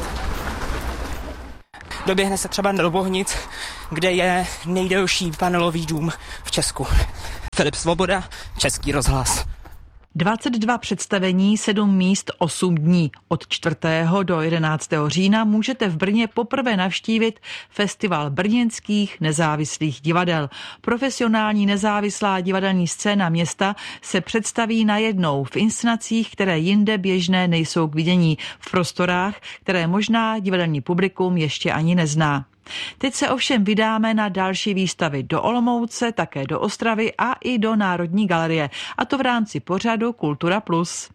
Doběhne se třeba do Bohnic, kde je nejdelší panelový dům v Česku. Filip Svoboda, Český rozhlas. dvacet dva představení, sedm míst, osm dní. Od čtvrtého do jedenáctého října můžete v Brně poprvé navštívit festival brněnských nezávislých divadel. Profesionální nezávislá divadelní scéna města se představí najednou v inscenacích, které jinde běžné nejsou k vidění, v prostorách, které možná divadelní publikum ještě ani nezná. Teď se ovšem vydáme na další výstavy do Olomouce, také do Ostravy a i do Národní galerie. A to v rámci pořadu Kultura plus.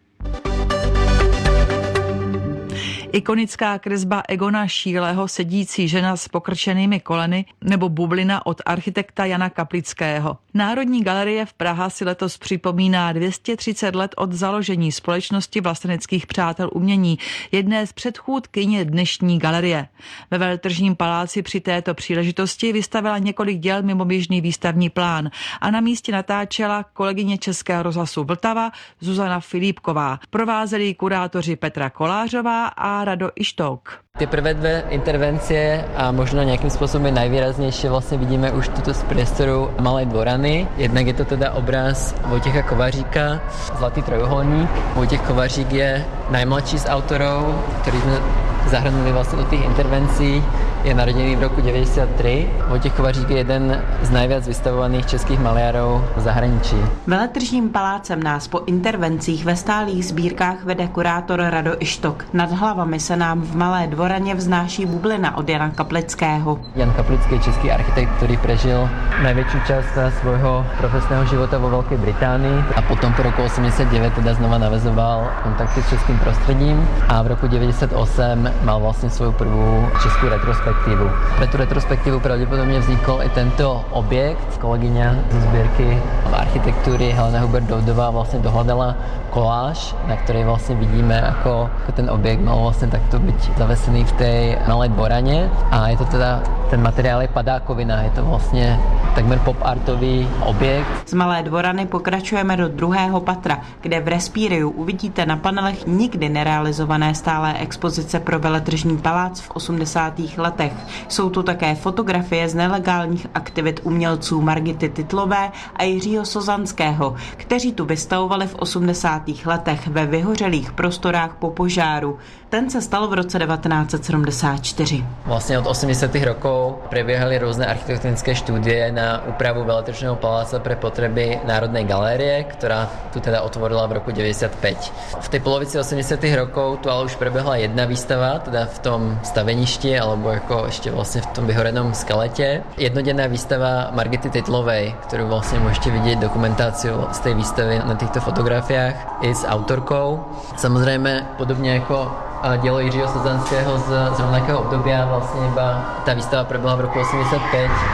Ikonická kresba Egona Šíleho Sedící žena s pokrčenými koleny nebo bublina od architekta Jana Kaplického. Národní galerie v Praha si letos připomíná dvě stě třicet let od založení společnosti vlasteneckých přátel umění, jedné z předchůdkyně dnešní galerie. Ve Veletržním paláci při této příležitosti vystavila několik děl mimoběžný výstavní plán a na místě natáčela kolegyně Českého rozhlasu Vltava Zuzana Filipková. Provázeli kurátoři Petra Kolářová a Rado Ištok. Ty prvé dvě intervencie a možno nějakým způsobem nejvýraznější vlastně vidíme už tuto z priestoru Malé dvorany. Jednak je to teda obraz Vojtěcha Kovaříka, Zlatý trojuholník. Vojtěch Kovařík je najmladší z autorov, který jsme zahrnuli vlastně do těch intervencí. Je narodený v roku deväťdesiattri. Vojtěch Kovařík je jeden z najviac vystavovaných českých maliarov v zahraničí. Veletržním palácem nás po intervencích ve stálých sbírkách vede kurátor Rado Ištok. Nad hlavami se nám v Malé dvoraně vznáší bublina od Jana Kaplického. Jan Kaplický je český architekt, který prežil největší část svojho profesného života vo Veľkej Británii a potom po roku osemdesiatdeväť teda znova navezoval kontakty s českým prostředím a v roku deväťdesiatosem mal vlastně svou prvú českou retrospektivu. Pre tú retrospektívu pravdepodobne vznikol i tento objekt. Kolegyňa zo zbierky architektúry Helena Hubert-Doudová vlastne dohľadala koláž, na ktorej vlastne vidíme, ako, ako ten objekt mal vlastne takto byť zavesený v tej Malej dvorane. A je to teda, ten materiál je padákovina, je to vlastne takmer pop-artový objekt. Z Malé dvorany pokračujeme do druhého patra, kde v Respíriu uvidíte na panelech nikdy nerealizované stálé expozice pro Veletržní palác v osmdesátých letech. Jsou tu také fotografie z nelegálních aktivit umělců Margity Titlové a Jiřího Sozanského, kteří tu vystavovali v osmdesátých letech ve vyhořelých prostorách po požáru. Ten se stal v roce devätnásť sedemdesiatštyri. Vlastne od osemdesiatych rokov prebiehali rôzne architektonické štúdie na úpravu Veletržného paláca pre potreby Národnej galérie, ktorá tu teda otvorila v roku deväťdesiatpäť. V tej polovici osemdesiatych rokov tu ale už prebehla jedna výstava, teda v tom staveništi, alebo ako ešte vlastne v tom vyhorenom skelete. Jednodenná výstava Margity Titlovej, ktorú vlastne môžete vidieť dokumentáciu z tej výstavy na týchto fotografiách i s autorkou. Samozrejme, podobne ako dielo Jiřího Sozanského z, z rovnakého obdobia, vlastne iba tá výstava prebehla v roku osemdesiatpäť.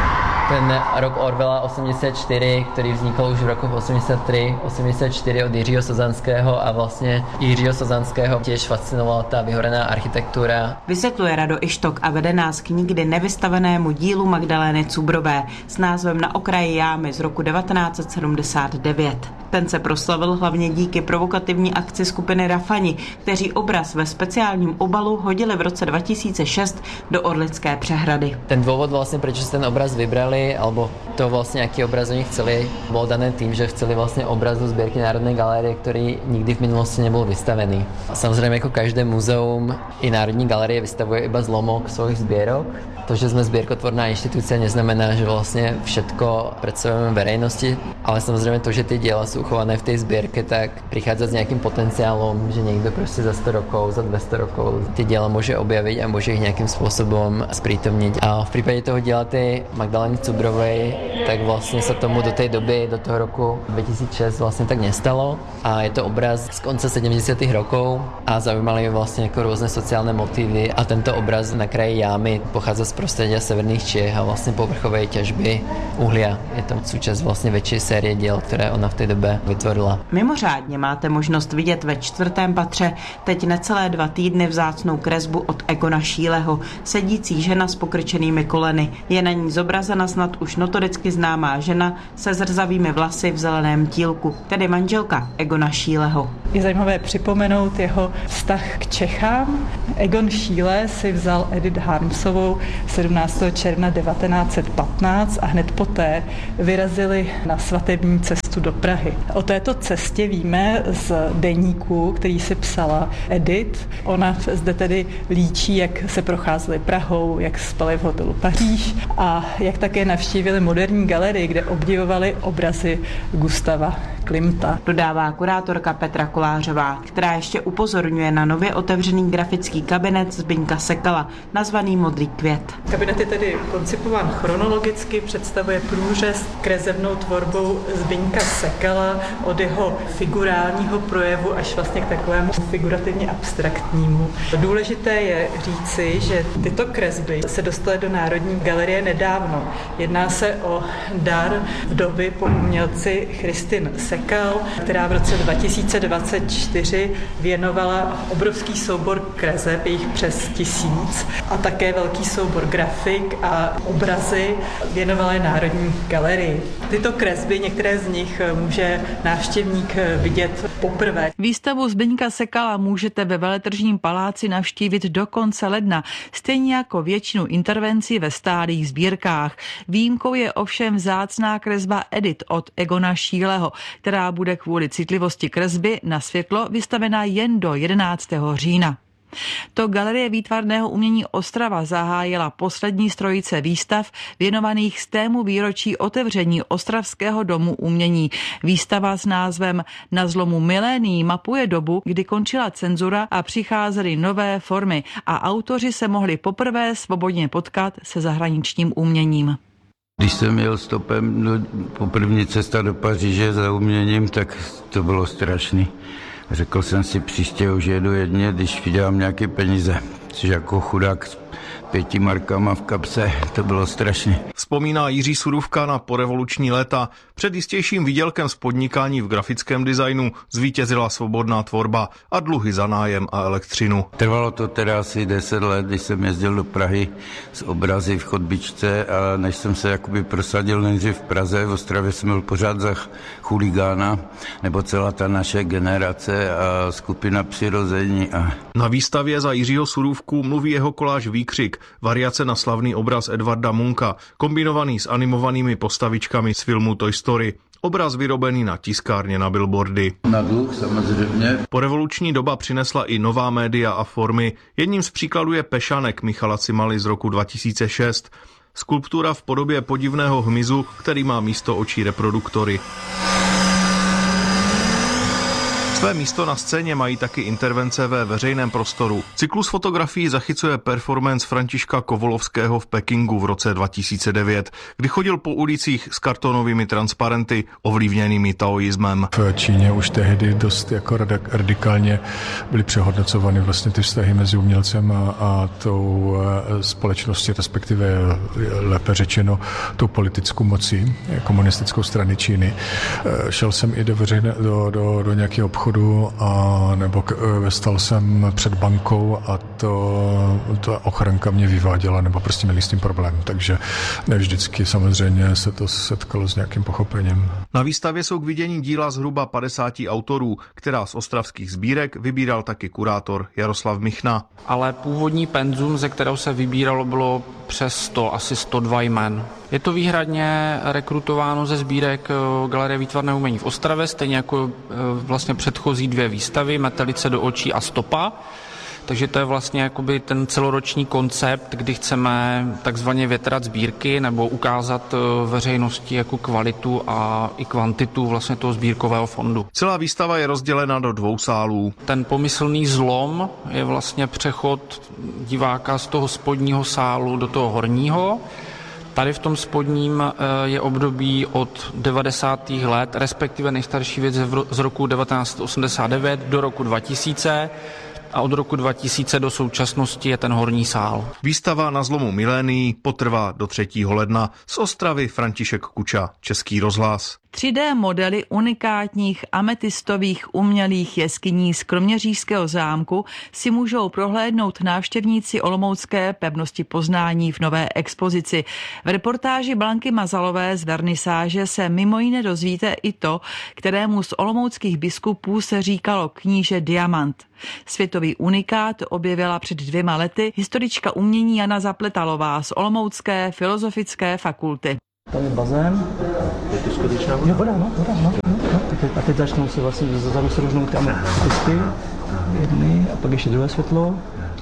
ten rok Orwella osmdesát čtyři, který vznikl už v roku osmdesát tři osmdesát čtyři od Jiřího Sozanského a vlastně Jiřího Sozanského těž fascinovala ta vyhorená architektura. Vysvětluje Rado Ištok a vede nás k nikdy nevystavenému dílu Magdalény Cubrové s názvem Na okraji jámy z roku devatenáct set sedmdesát devět. Ten se proslavil hlavně díky provokativní akci skupiny Rafani, kteří obraz ve speciálním obalu hodili v roce dva tisíce šest do Orlické přehrady. Ten důvod vlastně, proč se ten obraz vybrali, alebo to vlastně, jaký obraz oni chceli, bylo dané tím, že chceli vlastně obraz do sbírky Národnej galerie, který nikdy v minulosti nebyl vystavený. A samozřejmě jako každé muzeum i Národní galerie vystavuje iba zlomok svojich sbírok. To, že jsme sbírkotvorná instituce, neznamená, že vlastně všetko představujeme verejnosti, ale samozřejmě to, že ty díla jsou uchované v té sbírke, tak prichádza s nějakým potenciálem, že někdo prostě za sto rokov, za dvesto rokov ty díla může objavit a může ich nějakým způsobem zpřítomnit. A v případě toho díla ty Magdalény Cubrovej, tak vlastně se tomu do té doby, do toho roku dva tisíce šest vlastně tak nestalo. A je to obraz z konce sedmdesátých rokov a zaujímali vlastně jako různé sociální motivy a tento obraz na kraji jámy pochádza z prostředí severných Čech a vlastně povrchové těžby uhlia. Je to součást vlastně větší série děl, které ona v té době vytvořila. Mimořádně máte možnost vidět ve čtvrtém patře teď necelé dva týdny vzácnou kresbu od Egona Schieleho. Sedící žena s pokrčenými koleny. Je na ní zobrazena snad už notoricky známá žena se zrzavými vlasy v zeleném tílku, tedy manželka Egona Schieleho. Je zajímavé připomenout jeho vztah k Čechám. Egon Schiele si vzal Edith Harmsovou sedmnáctého června devatenáct set patnáct a hned poté vyrazili na svatební cestu do Prahy. O této cestě víme z deníku, který si psala Edith. Ona zde tedy líčí, jak se procházeli Prahou, jak spali v hotelu Paříž a jak také navštívili moderní galerii, kde obdivovali obrazy Gustava Klimta. Dodává kurátorka Petra Kolářová, která ještě upozorňuje na nově otevřený grafický kabinet Zbyňka Sekala, nazvaný Modrý květ. Kabinet je tedy koncipován chronologicky, představuje průřez kresebnou tvorbou Zbyňka Sekala od jeho figurálního projevu až vlastně k takovému figurativně abstraktnímu. Důležité je říci, že tyto kresby se dostaly do Národní galerie nedávno. Jedná se o dar vdovy po umělci Christine Sekal, která v roce dva tisíce dvacet čtyři věnovala obrovský soubor kreseb, jich přes tisíc, a také velký soubor grafik a obrazy věnovala Národní galerii. Tyto kresby, některé z nich může návštěvník vidět poprvé. Výstavu Zbyňka Sekala můžete ve Veletržním paláci navštívit do konce ledna, stejně jako většinu intervencí ve stálých sbírkách. Výjimkou je ovšem vzácná kresba Edith od Egona Schieleho, která bude kvůli citlivosti kresby na světlo vystavena jen do jedenáctého října. To Galerie výtvarného umění Ostrava zahájila poslední z trojice výstav věnovaných stému výročí otevření Ostravského domu umění. Výstava s názvem Na zlomu milénií mapuje dobu, kdy končila cenzura a přicházely nové formy a autoři se mohli poprvé svobodně potkat se zahraničním uměním. Když jsem jel stopem no, po první cesta do Paříže za uměním, tak to bylo strašný. Řekl jsem si, příště už jedu jedně, když vydělám nějaké peníze, což jako chudák s pěti markama v kapse, to bylo strašné. Vzpomíná Jiří Surůvka na porevoluční léta. Před jistějším výdělkem z podnikání v grafickém designu zvítězila svobodná tvorba a dluhy za nájem a elektřinu. Trvalo to teda asi deset let, když jsem jezdil do Prahy s obrazy v chodbičce a než jsem se jakoby prosadil nejdřív v Praze, v Ostravě jsem byl pořád za chuligána, nebo celá ta naše generace a skupina Přirození. A... Na výstavě za Jiřího Surůvku mluví jeho koláž Výkřik, variace na slavný obraz Edvarda Munka, kombinovaný s animovanými postavičkami z filmu Toy Story. Obraz vyrobený na tiskárně na billboardy. Na dluh samozřejmě. Porevoluční doba přinesla i nová média a formy. Jedním z příkladů je Pešanek Michala Cimaly z roku dva tisíce šest. Skulptura v podobě podivného hmyzu, který má místo očí reproduktory. Své místo na scéně mají taky intervence ve veřejném prostoru. Cyklus fotografií zachycuje performance Františka Kovolovského v Pekingu v roce dva tisíce devět, kdy chodil po ulicích s kartonovými transparenty ovlivněnými taoismem. V Číně už tehdy dost jako radikálně byly přehodnocovány vlastně ty vztahy mezi umělcem a, a tou společností, respektive lépe řečeno tou politickou mocí komunistickou strany Číny. Šel jsem i do, veřejné, do, do, do nějakého obchodu a nebo k, stal jsem před bankou a to, ta ochranka mě vyváděla, nebo prostě měli s tím problém, takže ne vždycky samozřejmě se to setkalo s nějakým pochopením. Na výstavě jsou k vidění díla zhruba padesáti autorů, která z ostravských sbírek vybíral taky kurátor Jaroslav Michna. Ale původní penzum, ze kterého se vybíralo, bylo přes sto, asi sto dva jmen. Je to výhradně rekrutováno ze sbírek Galerie výtvarného umění v Ostravě, stejně jako vlastně předchozí dvě výstavy, Metelice do očí a Stopa. Takže to je vlastně jakoby ten celoroční koncept, kdy chceme takzvaně větrat sbírky nebo ukázat veřejnosti jako kvalitu a i kvantitu vlastně toho sbírkového fondu. Celá výstava je rozdělena do dvou sálů. Ten pomyslný zlom je vlastně přechod diváka z toho spodního sálu do toho horního. Tady v tom spodním je období od devadesátých let, respektive nejstarší věc z roku devatenáct set osmdesát devět do roku dva tisíce. A od roku dva tisíce do současnosti je ten horní sál. Výstava na zlomu milénií potrvá do třetího ledna. Z Ostravy František Kuča, Český rozhlas. tři dé modely unikátních ametistových umělých jeskyní z Kroměřížského zámku si můžou prohlédnout návštěvníci olomoucké pevnosti Poznání v nové expozici. V reportáži Blanky Mazalové z vernisáže se mimo jiné dozvíte i to, kterému z olomouckých biskupů se říkalo kníže Diamant. Světový unikát objevila před dvěma lety historička umění Jana Zapletalová z Olomoucké filozofické fakulty. Tam je bazén. Je to skutečná voda? Voda, no, voda, no, no, no. A, teď, a teď začnou se vlastně zezadu se rožnou ty ametisty, jedny a pak ještě druhé světlo.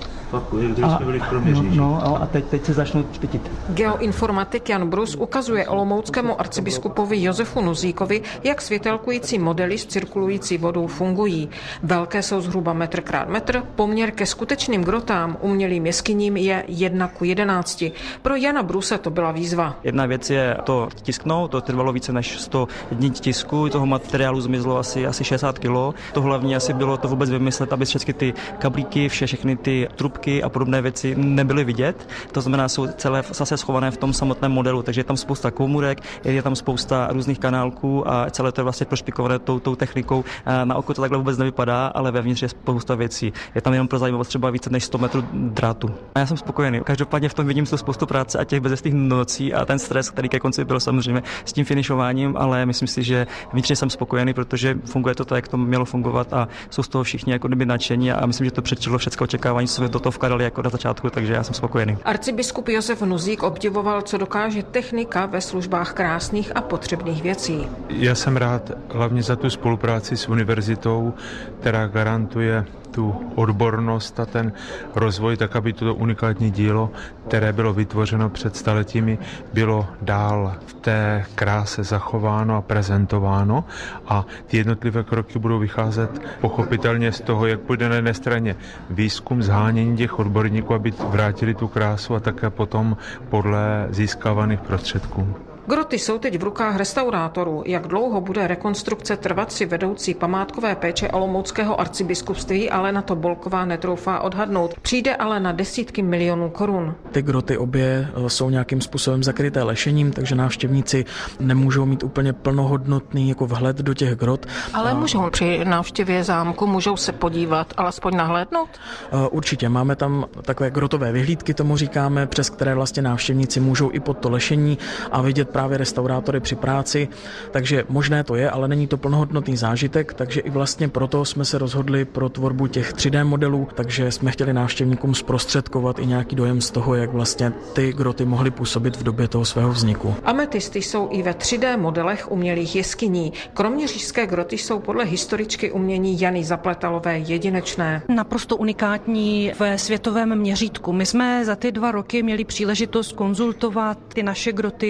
A, no, no, a teď, teď se začnou špitit. Geoinformatik Jan Brus ukazuje olomouckému arcibiskupovi Josefu Nuzíkovi, jak světelkující modely s cirkulující vodou fungují. Velké jsou zhruba metr krát metr, poměr ke skutečným grotám, umělým jeskyním je jedna ku jedenácti. Pro Jana Bruse to byla výzva. Jedna věc je to tisknout, to trvalo více než sto dní tisku, toho materiálu zmizlo asi, asi šedesát kilo. To hlavně asi bylo to vůbec vymyslet, aby všechny ty kablíky, vše, všechny ty trubky a podobné věci nebyly vidět. To znamená, jsou celé zase schované v tom samotném modelu, takže je tam spousta komůrek, je tam spousta různých kanálků a celé to je vlastně prošpikované tou, tou technikou. Na oko to takhle vůbec nevypadá, ale vevnitř je spousta věcí. Je tam jenom pro zajímavost třeba více než sto metrů drátu. A já jsem spokojený. Každopádně v tom vidím tu spoustu práce a těch bezestých nocí a ten stres, který ke konci byl samozřejmě s tím finišováním, ale myslím si, že vnitřně jsem spokojený, protože funguje to tak, jak to mělo fungovat a jsou z toho všichni jako kdyby nadšení a myslím, že to předčilo všechno očekávání, co se do toho vkladali jako na začátku, takže já jsem spokojený. Arcibiskup Josef Nuzík obdivoval, co dokáže technika ve službách krásných a potřebných věcí. Já jsem rád hlavně za tu spolupráci s univerzitou, která garantuje tu odbornost a ten rozvoj, tak aby toto unikátní dílo, které bylo vytvořeno před staletími, bylo dál v té kráse zachováno a prezentováno a ty jednotlivé kroky budou vycházet pochopitelně z toho, jak půjde na jedné straně výzkum, zhánění těch odborníků, aby vrátili tu krásu a také potom podle získávaných prostředků. Groty jsou teď v rukách restaurátorů. Jak dlouho bude rekonstrukce trvat, si vedoucí památkové péče olomouckého arcibiskupství Alena Tobolková netroufá odhadnout. Přijde ale na desítky milionů korun. Ty groty obě jsou nějakým způsobem zakryté lešením, takže návštěvníci nemůžou mít úplně plnohodnotný jako vhled do těch grot. Ale můžou při návštěvě zámku, můžou se podívat, alespoň nahlédnout? Určitě, máme tam takové grotové vyhlídky, tomu říkáme, přes které vlastně návštěvníci můžou i pod to lešení a vidět právě restaurátory při práci, takže možné to je, ale není to plnohodnotný zážitek, takže i vlastně proto jsme se rozhodli pro tvorbu těch tři dé modelů, takže jsme chtěli návštěvníkům zprostředkovat i nějaký dojem z toho, jak vlastně ty groty mohly působit v době toho svého vzniku. Ametisty jsou i ve tři dé modelech umělých jeskyní. Kroměřížské groty jsou podle historičky umění Jany Zapletalové jedinečné. Naprosto unikátní ve světovém měřítku. My jsme za ty dva roky měli příležitost konzultovat ty naše groty s celou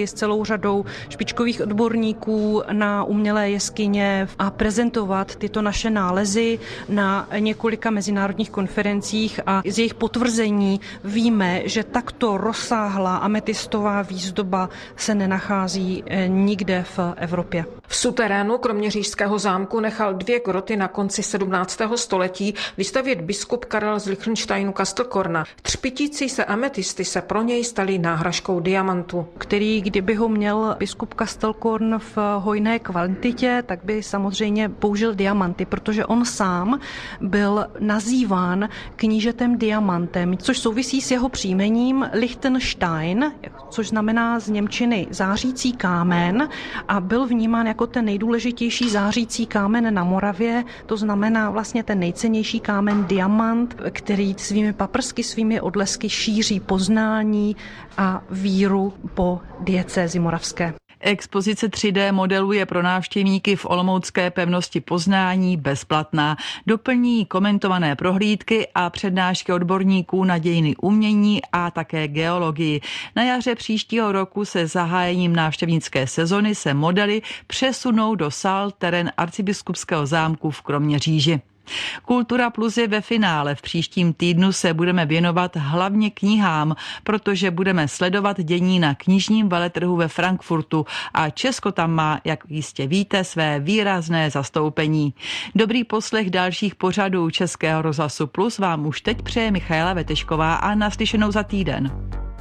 řadou špičkových odborníků na umělé jeskyně a prezentovat tyto naše nálezy na několika mezinárodních konferencích a z jejich potvrzení víme, že takto rozsáhlá ametistová výzdoba se nenachází nikde v Evropě. V suterénu kroměřížského zámku nechal dvě groty na konci sedmnáctého století vystavět biskup Karel z Lichtensteinu Kastelkorna. Třpitící se ametisty se pro něj staly náhražkou diamantu. Který, kdyby ho měl biskup Kastelkorn v hojné kvantitě, tak by samozřejmě použil diamanty, protože on sám byl nazýván knížetem diamantem, což souvisí s jeho příjmením Lichtenstein, což znamená z němčiny zářící kámen, a byl vnímán jako ten nejdůležitější zářící kámen na Moravě, to znamená vlastně ten nejcennější kámen diamant, který svými paprsky, svými odlesky šíří poznání a víru po diecézi moravské. Expozice tři dé modelů je pro návštěvníky v olomoucké pevnosti Poznání bezplatná. Doplní komentované prohlídky a přednášky odborníků na dějiny umění a také geologii. Na jaře příštího roku se zahájením návštěvnické sezony se modely přesunou do sál terén arcibiskupského zámku v Kroměříži. Kultura Plus je ve finále. V příštím týdnu se budeme věnovat hlavně knihám, protože budeme sledovat dění na knižním veletrhu ve Frankfurtu a Česko tam má, jak jistě víte, své výrazné zastoupení. Dobrý poslech dalších pořadů Českého rozhlasu Plus vám už teď přeje Michaela Vetešková a naslyšenou za týden.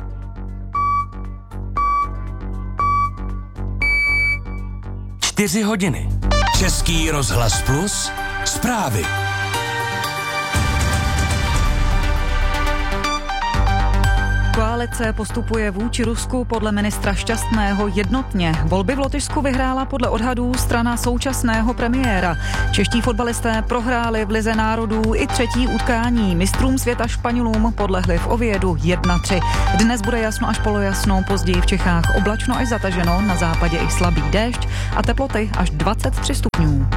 Čtyři hodiny. Český rozhlas Plus. Zprávy. Koalice postupuje vůči Rusku podle ministra Šťastného jednotně. Volby v Lotyšsku vyhrála podle odhadů strana současného premiéra. Čeští fotbalisté prohráli v Lize národů i třetí utkání. Mistrům světa Španělům podlehli v Oviedu jedna tři. Dnes bude jasno až polojasno, později v Čechách oblačno až zataženo, na západě i slabý déšť a teploty až dvacet tři stupňů.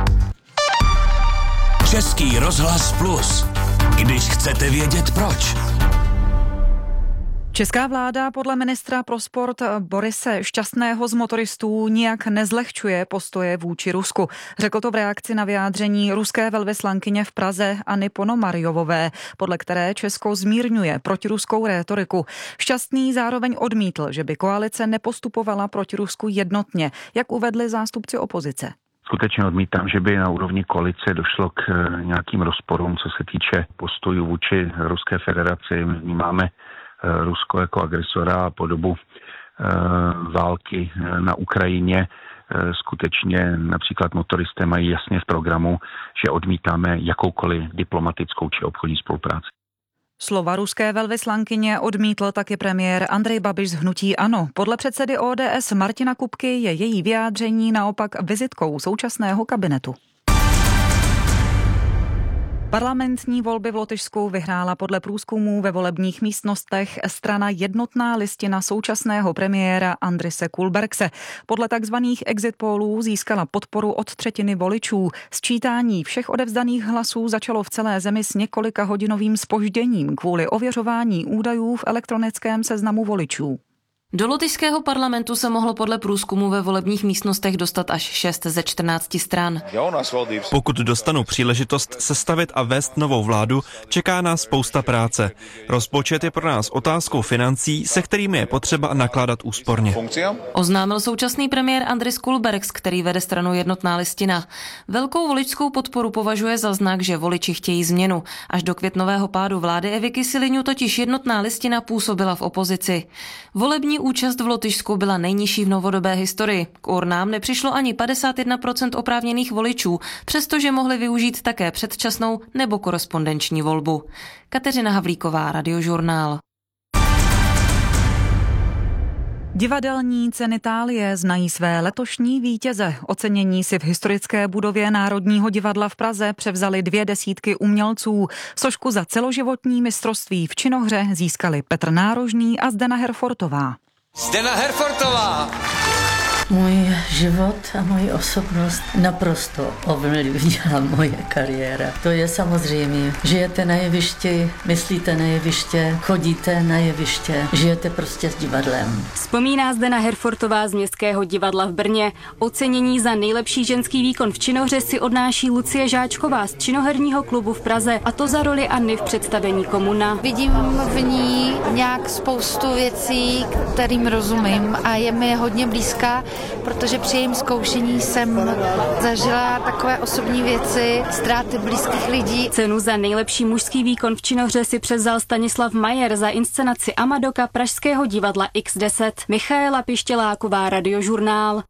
Český rozhlas Plus. Když chcete vědět proč. Česká vláda podle ministra pro sport Borise Šťastného z motoristů nijak nezlehčuje postoje vůči Rusku. Řekl to v reakci na vyjádření ruské velvyslankyně v Praze Anny Ponomarjovové, podle které Česko zmírňuje protiruskou rétoriku. Šťastný zároveň odmítl, že by koalice nepostupovala proti Rusku jednotně, jak uvedli zástupci opozice. Skutečně odmítám, že by na úrovni koalice došlo k nějakým rozporům, co se týče postojů vůči Ruské federaci. My vnímáme Rusko jako agresora a po dobu války na Ukrajině skutečně například motoristé mají jasně v programu, že odmítáme jakoukoliv diplomatickou či obchodní spolupráci. Slova ruské velvyslankyně odmítl taky premiér Andrej Babiš z hnutí ANO. Podle předsedy O D S Martina Kupky je její vyjádření naopak vizitkou současného kabinetu. Parlamentní volby v Lotyšsku vyhrála podle průzkumů ve volebních místnostech strana Jednotná listina současného premiéra Andrise Kulbergse. Podle takzvaných exit pollů získala podporu od třetiny voličů. Sčítání všech odevzdaných hlasů začalo v celé zemi s několika hodinovým zpožděním kvůli ověřování údajů v elektronickém seznamu voličů. Do lotyšského parlamentu se mohlo podle průzkumu ve volebních místnostech dostat až šest ze čtrnácti stran. Pokud dostanu příležitost sestavit a vést novou vládu, čeká nás spousta práce. Rozpočet je pro nás otázkou financí, se kterými je potřeba nakládat úsporně. Oznámil současný premiér Andris Kulbergs, který vede stranu Jednotná listina. Velkou voličskou podporu považuje za znak, že voliči chtějí změnu. Až do květnového pádu vlády Evy Kysiliňu totiž Jednotná listina působila v opozici. Volební účast v Lotyšsku byla nejnižší v novodobé historii. K urnám nepřišlo ani padesát jedna procent oprávněných voličů, přestože mohli využít také předčasnou nebo korespondenční volbu. Kateřina Havlíková, Radiožurnál. Divadelní ceny Thálie znají své letošní vítěze. Ocenění si v historické budově Národního divadla v Praze převzali dvě desítky umělců. Sošku za celoživotní mistrovství v činohře získali Petr Nárožný a Zdena Herfortová. Zdena Herfortová! Můj život a moji osobnost naprosto ovlivnila moje kariéra. To je samozřejmě. Žijete na jevišti, myslíte na jeviště, chodíte na jeviště, žijete prostě s divadlem. Vzpomíná Zdena Herfortová z Městského divadla v Brně. Ocenění za nejlepší ženský výkon v činohře si odnáší Lucie Žáčková z činoherního klubu v Praze, a to za roli Anny v představení Komuna. Vidím v ní nějak spoustu věcí, kterým rozumím, a je mi hodně blízká, protože při jejím zkoušení jsem zažila takové osobní věci, ztráty blízkých lidí. Cenu za nejlepší mužský výkon v činohře si převzal Stanislav Majer za inscenaci Amadoka Pražského divadla iks deset. Michaela Pištěláková, Radiožurnál.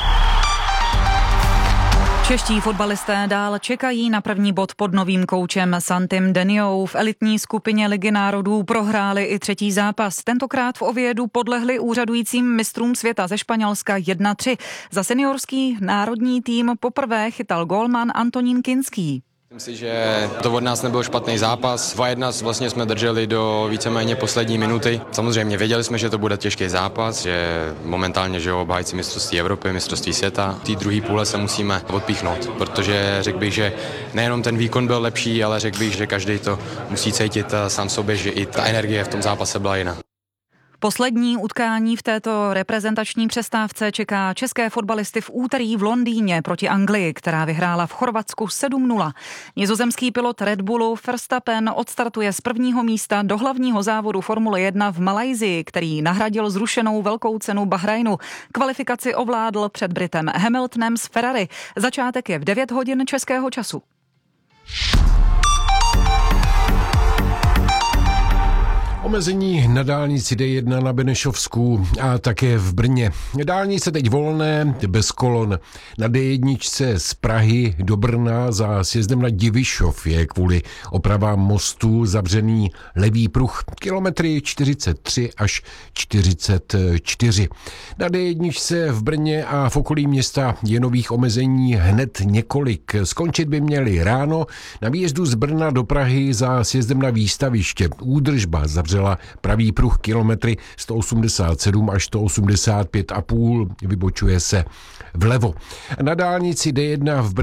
Čeští fotbalisté dál čekají na první bod pod novým koučem Santim Deniou. V elitní skupině Ligy národů prohráli i třetí zápas. Tentokrát v Oviedu podlehli úřadujícím mistrům světa ze Španělska jedna tři. Za seniorský národní tým poprvé chytal gólman Antonín Kinský. Myslím si, že to od nás nebyl špatný zápas. dva jedna vlastně jsme drželi do víceméně poslední minuty. Samozřejmě věděli jsme, že to bude těžký zápas, že momentálně že obhájci mistrovství Evropy, mistrovství světa. V té druhé půle se musíme odpíchnout, protože řekl bych, že nejenom ten výkon byl lepší, ale řekl bych, že každý to musí cítit sám sobě, že i ta energie v tom zápase byla jiná. Poslední utkání v této reprezentační přestávce čeká české fotbalisty v úterý v Londýně proti Anglii, která vyhrála v Chorvatsku sedm nula. Nizozemský pilot Red Bullu Verstappen odstartuje z prvního místa do hlavního závodu Formule jedna v Malajsii, který nahradil zrušenou velkou cenu Bahrajnu. Kvalifikaci ovládl před Britem Hamiltonem z Ferrari. Začátek je v devět hodin českého času. Omezení na dálnici D jedna na Benešovsku a také v Brně. Dálnice teď volné, bez kolon. Na D jedna z Prahy do Brna za sjezdem na Divišov je kvůli opravám mostu zavřený levý pruh. Kilometry čtyřicet tři až čtyřicet čtyři. Na D jedna v Brně a v okolí města je nových omezení hned několik. Skončit by měly ráno na výjezdu z Brna do Prahy za sjezdem na Výstaviště. Údržba zavřela pravý pruh kilometry sto osmdesát sedm až sto osmdesát pět a půl, vybočuje se vlevo. Na dálnici D jedna v Brně